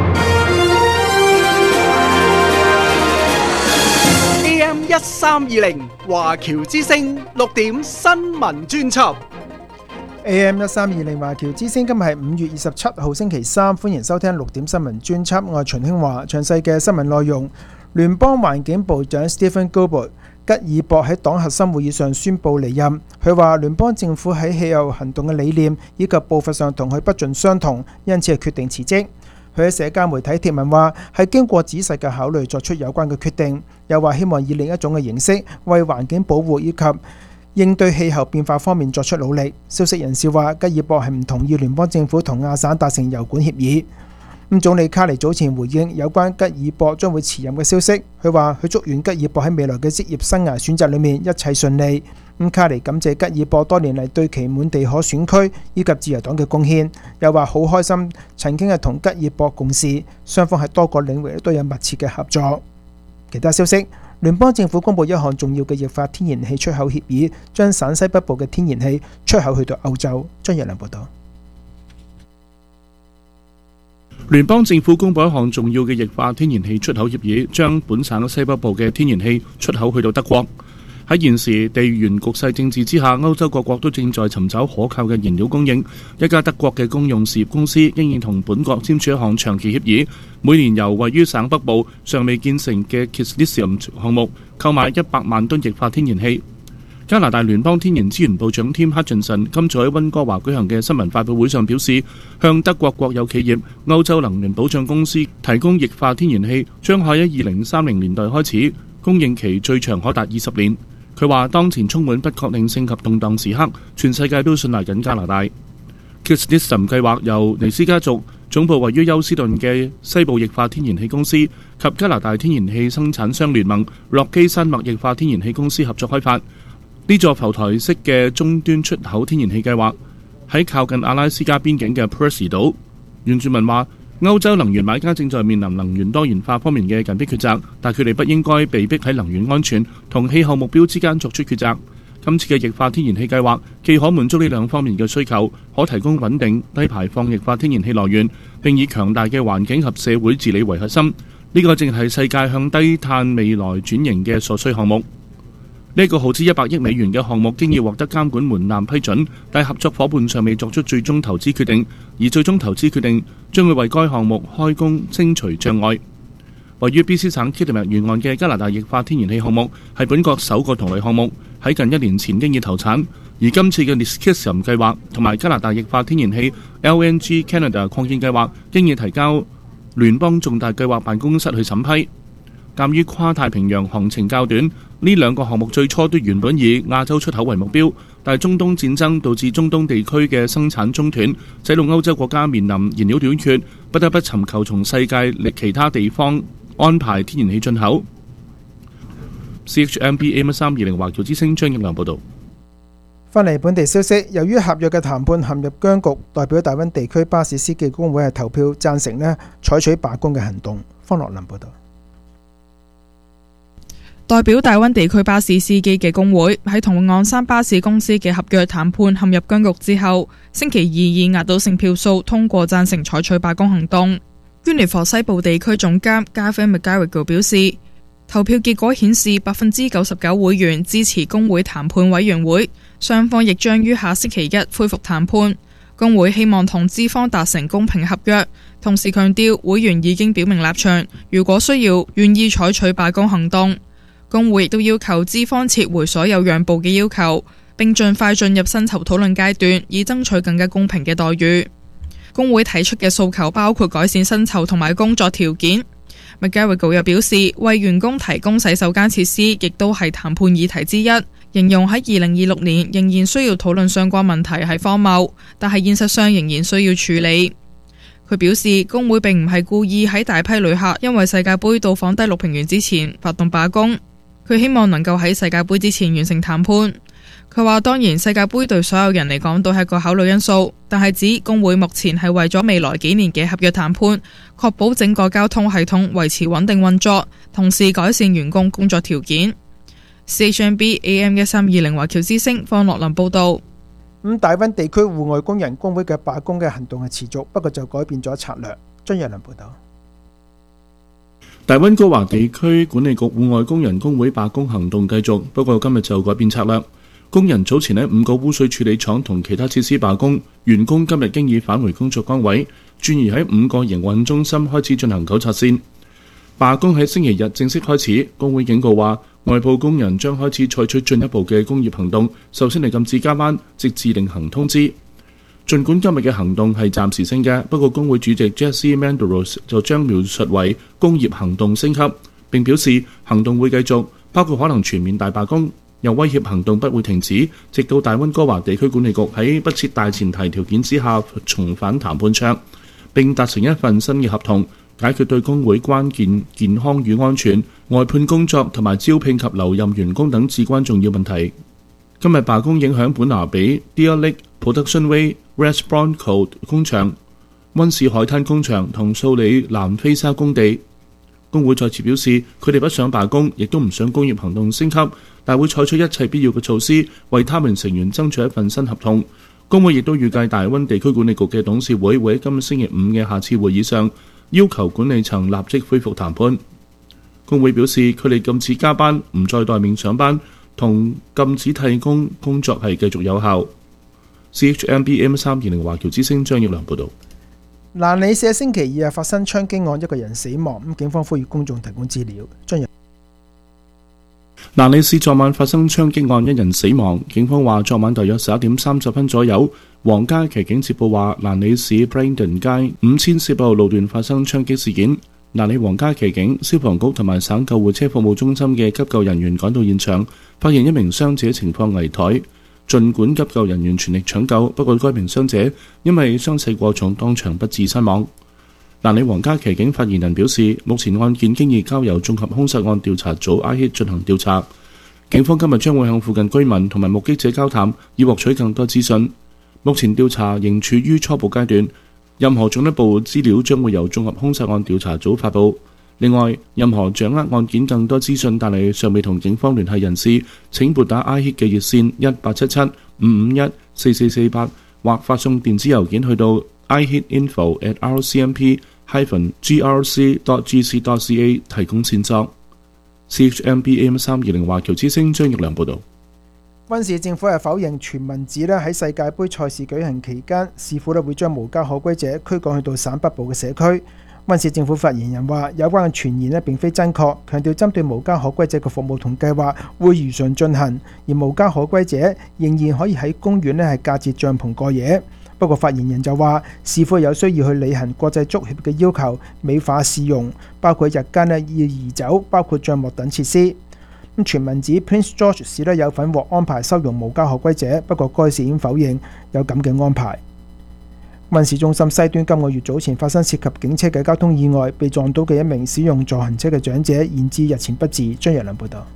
A M 一三二零華僑之聲六點新聞專輯。 A M 一三二零華僑之聲，今日係五月二十七號星期三，歡迎收聽六點新聞專輯。我係秦興華，詳細嘅新聞內容。聯邦環境部長 Stephen Gilbert 吉爾博喺黨核心會議上宣布離任。佢話聯邦政府喺氣候行動嘅理念以及步伐上同佢不盡相同，因此係決定辭職。佢喺社交媒體貼文話係經過仔細嘅考慮作出有關嘅決定，又話希望以另一種嘅形式為環境保護以及應對氣候變化方面作出努力。消息人士話吉爾博係唔同意聯邦政府同亞省達成油管協議。 咁總理卡尼早前回應有關吉爾博將會辭任嘅消息，佢話佢祝願吉爾博喺未來嘅職業生涯選擇裏面一切順利。咁卡尼感謝吉爾博多年嚟對其滿地可選區以及自由黨嘅貢獻，又話好開心曾經係同吉爾博共事，雙方喺多個領域都有密切嘅合作。其他消息，聯邦政府公布一項重要嘅液化天然氣出口協議，將省西北部嘅天然氣出口去到歐洲。張日良報道。 聯邦政府公布一項重要嘅液化天然氣出口協議，將本省西北部嘅天然氣出口去到德國。喺現時地緣局勢政治之下，歐洲各國都正在尋找可靠嘅燃料供應。一家德國嘅公用事業公司應已同本國簽署一項長期協議，每年由位於省北部尚未建成嘅 Kisslism 項目購買一百萬噸液化天然氣。加拿大聯邦天然資源部長 Tim Hutchinson 今早喺溫哥華舉行嘅新聞發佈會上表示，向德國國有企業歐洲能源保障公司提供液化天然氣，將喺二零三零年代開始，供應期最長可達二十年。佢話當前充滿不確定性及動盪時刻，全世界都信賴緊加拿大。Kisslism 計劃由尼斯家族總部位於休斯頓嘅西部液化天然氣公司及加拿大天然氣生產商聯盟洛基山脈液化天然氣公司合作開發。呢座浮台式嘅終端出口天然氣計劃喺靠近阿拉斯加邊境嘅 Percy 島。原住民話，歐洲能源買家正在面臨能源多元化方面嘅緊迫抉擇，但佢哋不應該被迫喺能源安全同氣候目標之間作出抉擇。今次嘅液化天然氣計劃既可滿足呢兩方面嘅需求，可提供穩定低排放液化天然氣來源，並以強大嘅環境及社會治理為核心。呢個正係世界向低碳未來轉型嘅所需項目。呢個耗資一百億美元嘅項目經已獲得監管門檻批准，但合作伙伴尚未作出最終投資決定，而最終投資決定將會為該項目開工清除障礙。位於 B C 省 Kitimat 沿岸嘅加拿大液化天然氣項目係本國首個同類項目，喺近一年前經已投產，而今次嘅 Kisslism 計劃同埋加拿大液化天然氣 L N G Canada 擴建計劃經已提交聯邦重大計劃辦公室去審批。鑑於跨太平洋航程較短，呢兩個項目最初都原本以亞洲出口為目標，但係中東戰爭導致中東地區嘅生產中斷，使到歐洲國家面臨燃料短缺，不得不尋求從世界其他地方安排天然氣進口。C H M B A M 三二零華僑之聲張益良報導。 翻嚟本地消息，由於合約嘅談判陷入僵局，代表大溫地區巴士司機工會係投票贊成呢採取罷工嘅行動。方樂林報導。 代表大溫地區巴士司機嘅工會喺同昂山巴士公司嘅合約談判陷入僵局之後，星期二以壓倒性票數通過贊成採取罷工行動。Unifor 西部地區總監 Gavin McGarrigle 表示，投票結果顯示百分之九十九會員支持工會談判委員會，雙方亦將於下星期一恢復談判。工會希望同資方達成公平合約，同時強調會員已經表明立場，如果需要，願意採取罷工行動。工會亦都要求資方撤回所有讓步嘅要求，並盡快進入薪酬討論階段，以爭取更加公平嘅待遇。工會提出嘅訴求包括改善薪酬同埋工作條件。McGarrigle 又表示，為員工提供洗手間設施亦都係談判議題之一，形容喺二零二六年仍然需要討論相關問題係荒謬，但係現實上仍然需要處理。佢表示，工會並唔係故意喺大批旅客因為世界盃到訪低陸平原之前發動罷工。佢希望能夠喺世界盃之前完成談判。佢話當然世界盃對所有人嚟講都係個考慮因素，但係指工會目前係為咗未來幾年嘅合約談判，確保整個交通系統維持穩定運作，同時改善員工工作條件。C H M B A M 一三二零華僑之聲方樂林報導。 咁大溫地區戶外工人工會嘅罷工嘅行動係持續，不過就改變咗策略。張日良報導。 大溫哥華地區管理局戶外工人工會罷工行動繼續，不過今日就改變策略。工人早前喺五個污水處理廠同其他設施罷工，員工今日經已返回工作崗位，轉而喺五個營運中心開始進行糾察線。罷工喺星期日正式開始，工會警告話，外部工人將開始採取進一步嘅工業行動，首先係禁止加班，直至另行通知。儘管今日嘅行動係暫時性嘅，不過工會主席 Jesse Manderos 就將描述為工業行動升級，並表示行動會繼續，包括可能全面大罷工，又威脅行動不會停止，直到大溫哥華地區管理局喺不設大前提條件之下重返談判桌。 並達成一份新嘅合同，解決對工會關鍵健康與安全、外判工作同埋招聘及留任員工等至關重要問題。今日罷工影響本拿比、Deer Lake、Production Way、West Bronco 工場、溫市海灘工場同素里南菲沙工地。工會再次表示，佢哋不想罷工，亦都唔想工業行動升級，但會採取一切必要嘅措施，為他們成員爭取一份新合同。工會亦都預計大溫地區管理局嘅董事會會喺今個星期五嘅下次會議上要求管理層立即恢復談判。工會表示，佢哋禁止加班、唔再待命上班同禁止替工工作係繼續有效。C H M B M 三二零華僑之聲張耀良報導。 蘭里社星期二發生槍擊案，一個人死亡，咁警方呼籲公眾提供資料。張耀蘭里市昨晚發生槍擊案，一人死亡。警方話，昨晚大約十一點三十分左右，皇家騎警接報話，蘭里市 Brandon 街五千四百號路段發生槍擊事件。蘭里皇家騎警、消防局同埋省救護車服務中心嘅急救人員趕到現場，發現一名傷者情況危殆。儘管急救人員全力搶救，不過該名傷者因為傷勢過重，當場不治身亡。蘭里皇家騎警發言人表示，目前案件經已交由綜合兇殺案調查組 I H I T 進行調查。警方今日將會向附近居民同埋目擊者交談，以獲取更多資訊。目前調查仍處於初步階段，任何進一步資料將會由綜合兇殺案調查組發布。另外，任何掌握案件更多資訊但係尚未同警方聯繫人士，請撥打 I H I T 嘅熱線一八七七五五一四四四八，或發送電子郵件去到 i h i t info at r c m p dash g r c dot g c dot c a 提供線索。C H M B M 三二零華僑之聲張玉良報導。 溫市政府係否認傳聞指咧喺世界盃賽事舉行期間，市府咧會將無家可歸者驅趕去到省北部嘅社區。溫市政府發言人話：有關嘅傳言咧並非真確，強調針對無家可歸者嘅服務同計劃會如常進行，而無家可歸者仍然可以喺公園咧係架設帳篷過夜。不過發言人就話，市府有需要去履行國際足協嘅要求，美化市容，包括日間咧要移走包括帳幕等設施。咁傳聞指 Prince George 市咧有份獲安排收容無家可歸者，不過該市已經否認有咁嘅安排。溫市中心西端今個月早前發生涉及警車嘅交通意外，被撞到嘅一名使用助行車嘅長者，延至日前不治。張日良報道。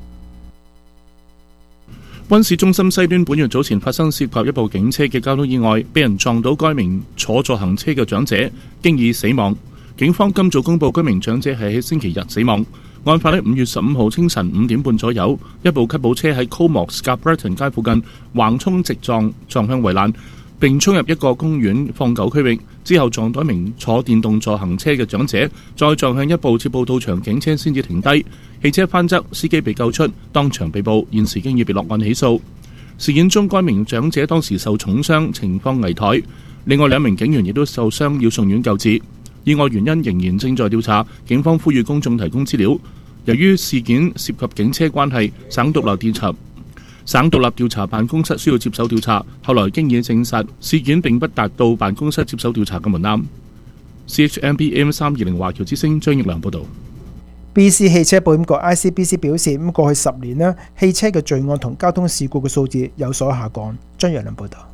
溫市中心西端本月早前發生涉及一部警車嘅交通意外，被人撞到該名坐助行車嘅長者，經已死亡。警方今早公布該名長者係喺星期日死亡。案發喺五月十五號清晨五點半左右，一部吉普車喺 Comox Scarberton 街附近橫衝直撞，撞向圍欄，並衝入一個公園放狗區域，之後撞到一名坐電動助行車嘅長者，再撞向一部接報到場警車先至停低。汽車翻側，司機被救出，當場被捕，現時經已被落案起訴。事件中，該名長者當時受重傷，情況危殆。另外兩名警員亦都受傷，要送院救治。意外原因仍然正在調查，警方呼籲公眾提供資料。由於事件涉及警車關係，省獨立調查省獨立調查辦公室需要接手調查。後來經已證實事件並不達到辦公室接手調查嘅門檻。C H M B M 三二零華僑之聲張益良報導。 B C 汽車保險局 I C B C 表示，咁過去十年咧，汽車嘅罪案同交通事故嘅數字有所下降。張陽良報導。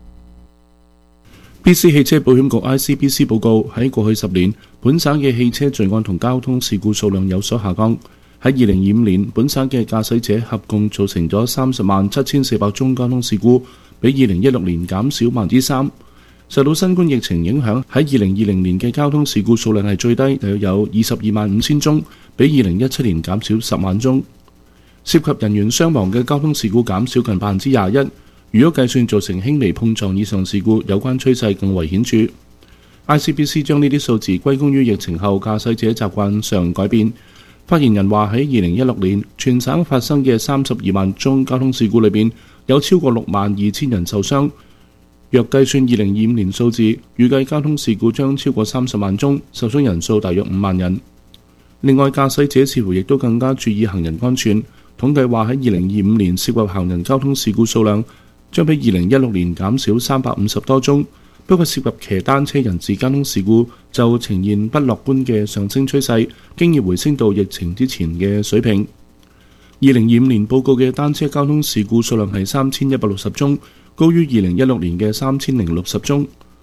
B C 汽車保險局 I C B C 報告喺過去十年，本省嘅汽車罪案同交通事故數量有所下降。喺二零二五年，本省嘅駕駛者合共造成咗三十萬七千四百宗交通事故，比二零一六年減少百分之三。受到新冠疫情影響，喺二零二零年嘅交通事故數量係最低，大約有二十二萬五千宗，比二零一七年減少十萬宗。涉及人員傷亡嘅交通事故減少近百分之廿一。如果計算造成輕微碰撞以上事故，有關趨勢更為顯著。I C B C 將呢啲數字歸功於疫情後駕駛者習慣上改變。發言人話喺二零一六年，全省發生嘅三十二萬宗交通事故裏邊，有超過六萬二千人受傷。若計算二零二五年數字，預計交通事故將超過三十萬宗，受傷人數大約五萬人。另外，駕駛者似乎亦都更加注意行人安全。統計話喺二零二五年涉及行人交通事故數量將比二零一六年減少三百五十多宗，不過涉及騎單車人士交通事故就呈現不樂觀嘅上升趨勢，經已回升到疫情之前嘅水平。二零二五年報告嘅單車交通事故數量係三千一百六十宗，高於二零一六年嘅三千零六十宗。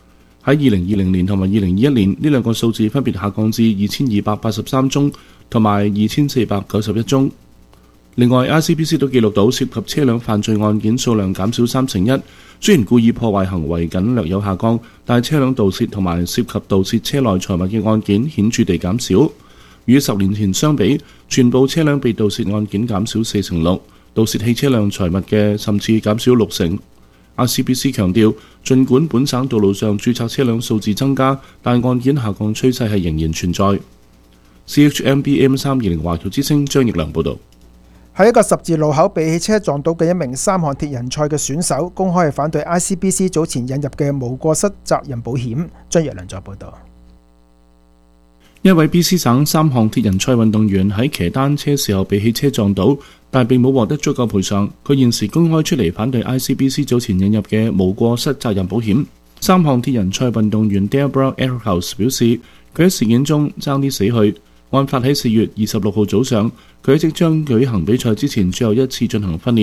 喺二零二零年同埋二零二一年呢兩個數字分別下降至二千二百八十三宗同埋二千四百九十一宗。另外 I C B C 都記錄到涉及車輛犯罪案件數量減少三成一，雖然故意破壞行為僅略有下降，但係車輛盜竊同埋涉及盜竊車內財物嘅案件顯著地減少。與十年前相比，全部車輛被盜竊案件減少四成六，盜竊汽車輛財物嘅甚至減少六成。I C B C 強調，儘管本省道路上註冊車輛數字增加，但案件下降趨勢係仍然存在。C H M B M 三二零華僑之聲張奕良報導。 喺一個十字路口被汽車撞到嘅一名三項鐵人賽嘅選手，公開反對 I C B C 早前引入嘅無過失責任保險。張奕良再報導。 一位 B C 省三項鐵人賽運動員喺騎單車時候被汽車撞倒，但並冇獲得足夠賠償。佢現時公開出嚟反對 I C B C 早前引入嘅無過失責任保險。三項鐵人賽運動員 Deborah Eckhouse 表示，佢喺事件中爭啲死去。案發喺四月二十六號早上，佢喺即將舉行比賽之前最後一次進行訓練。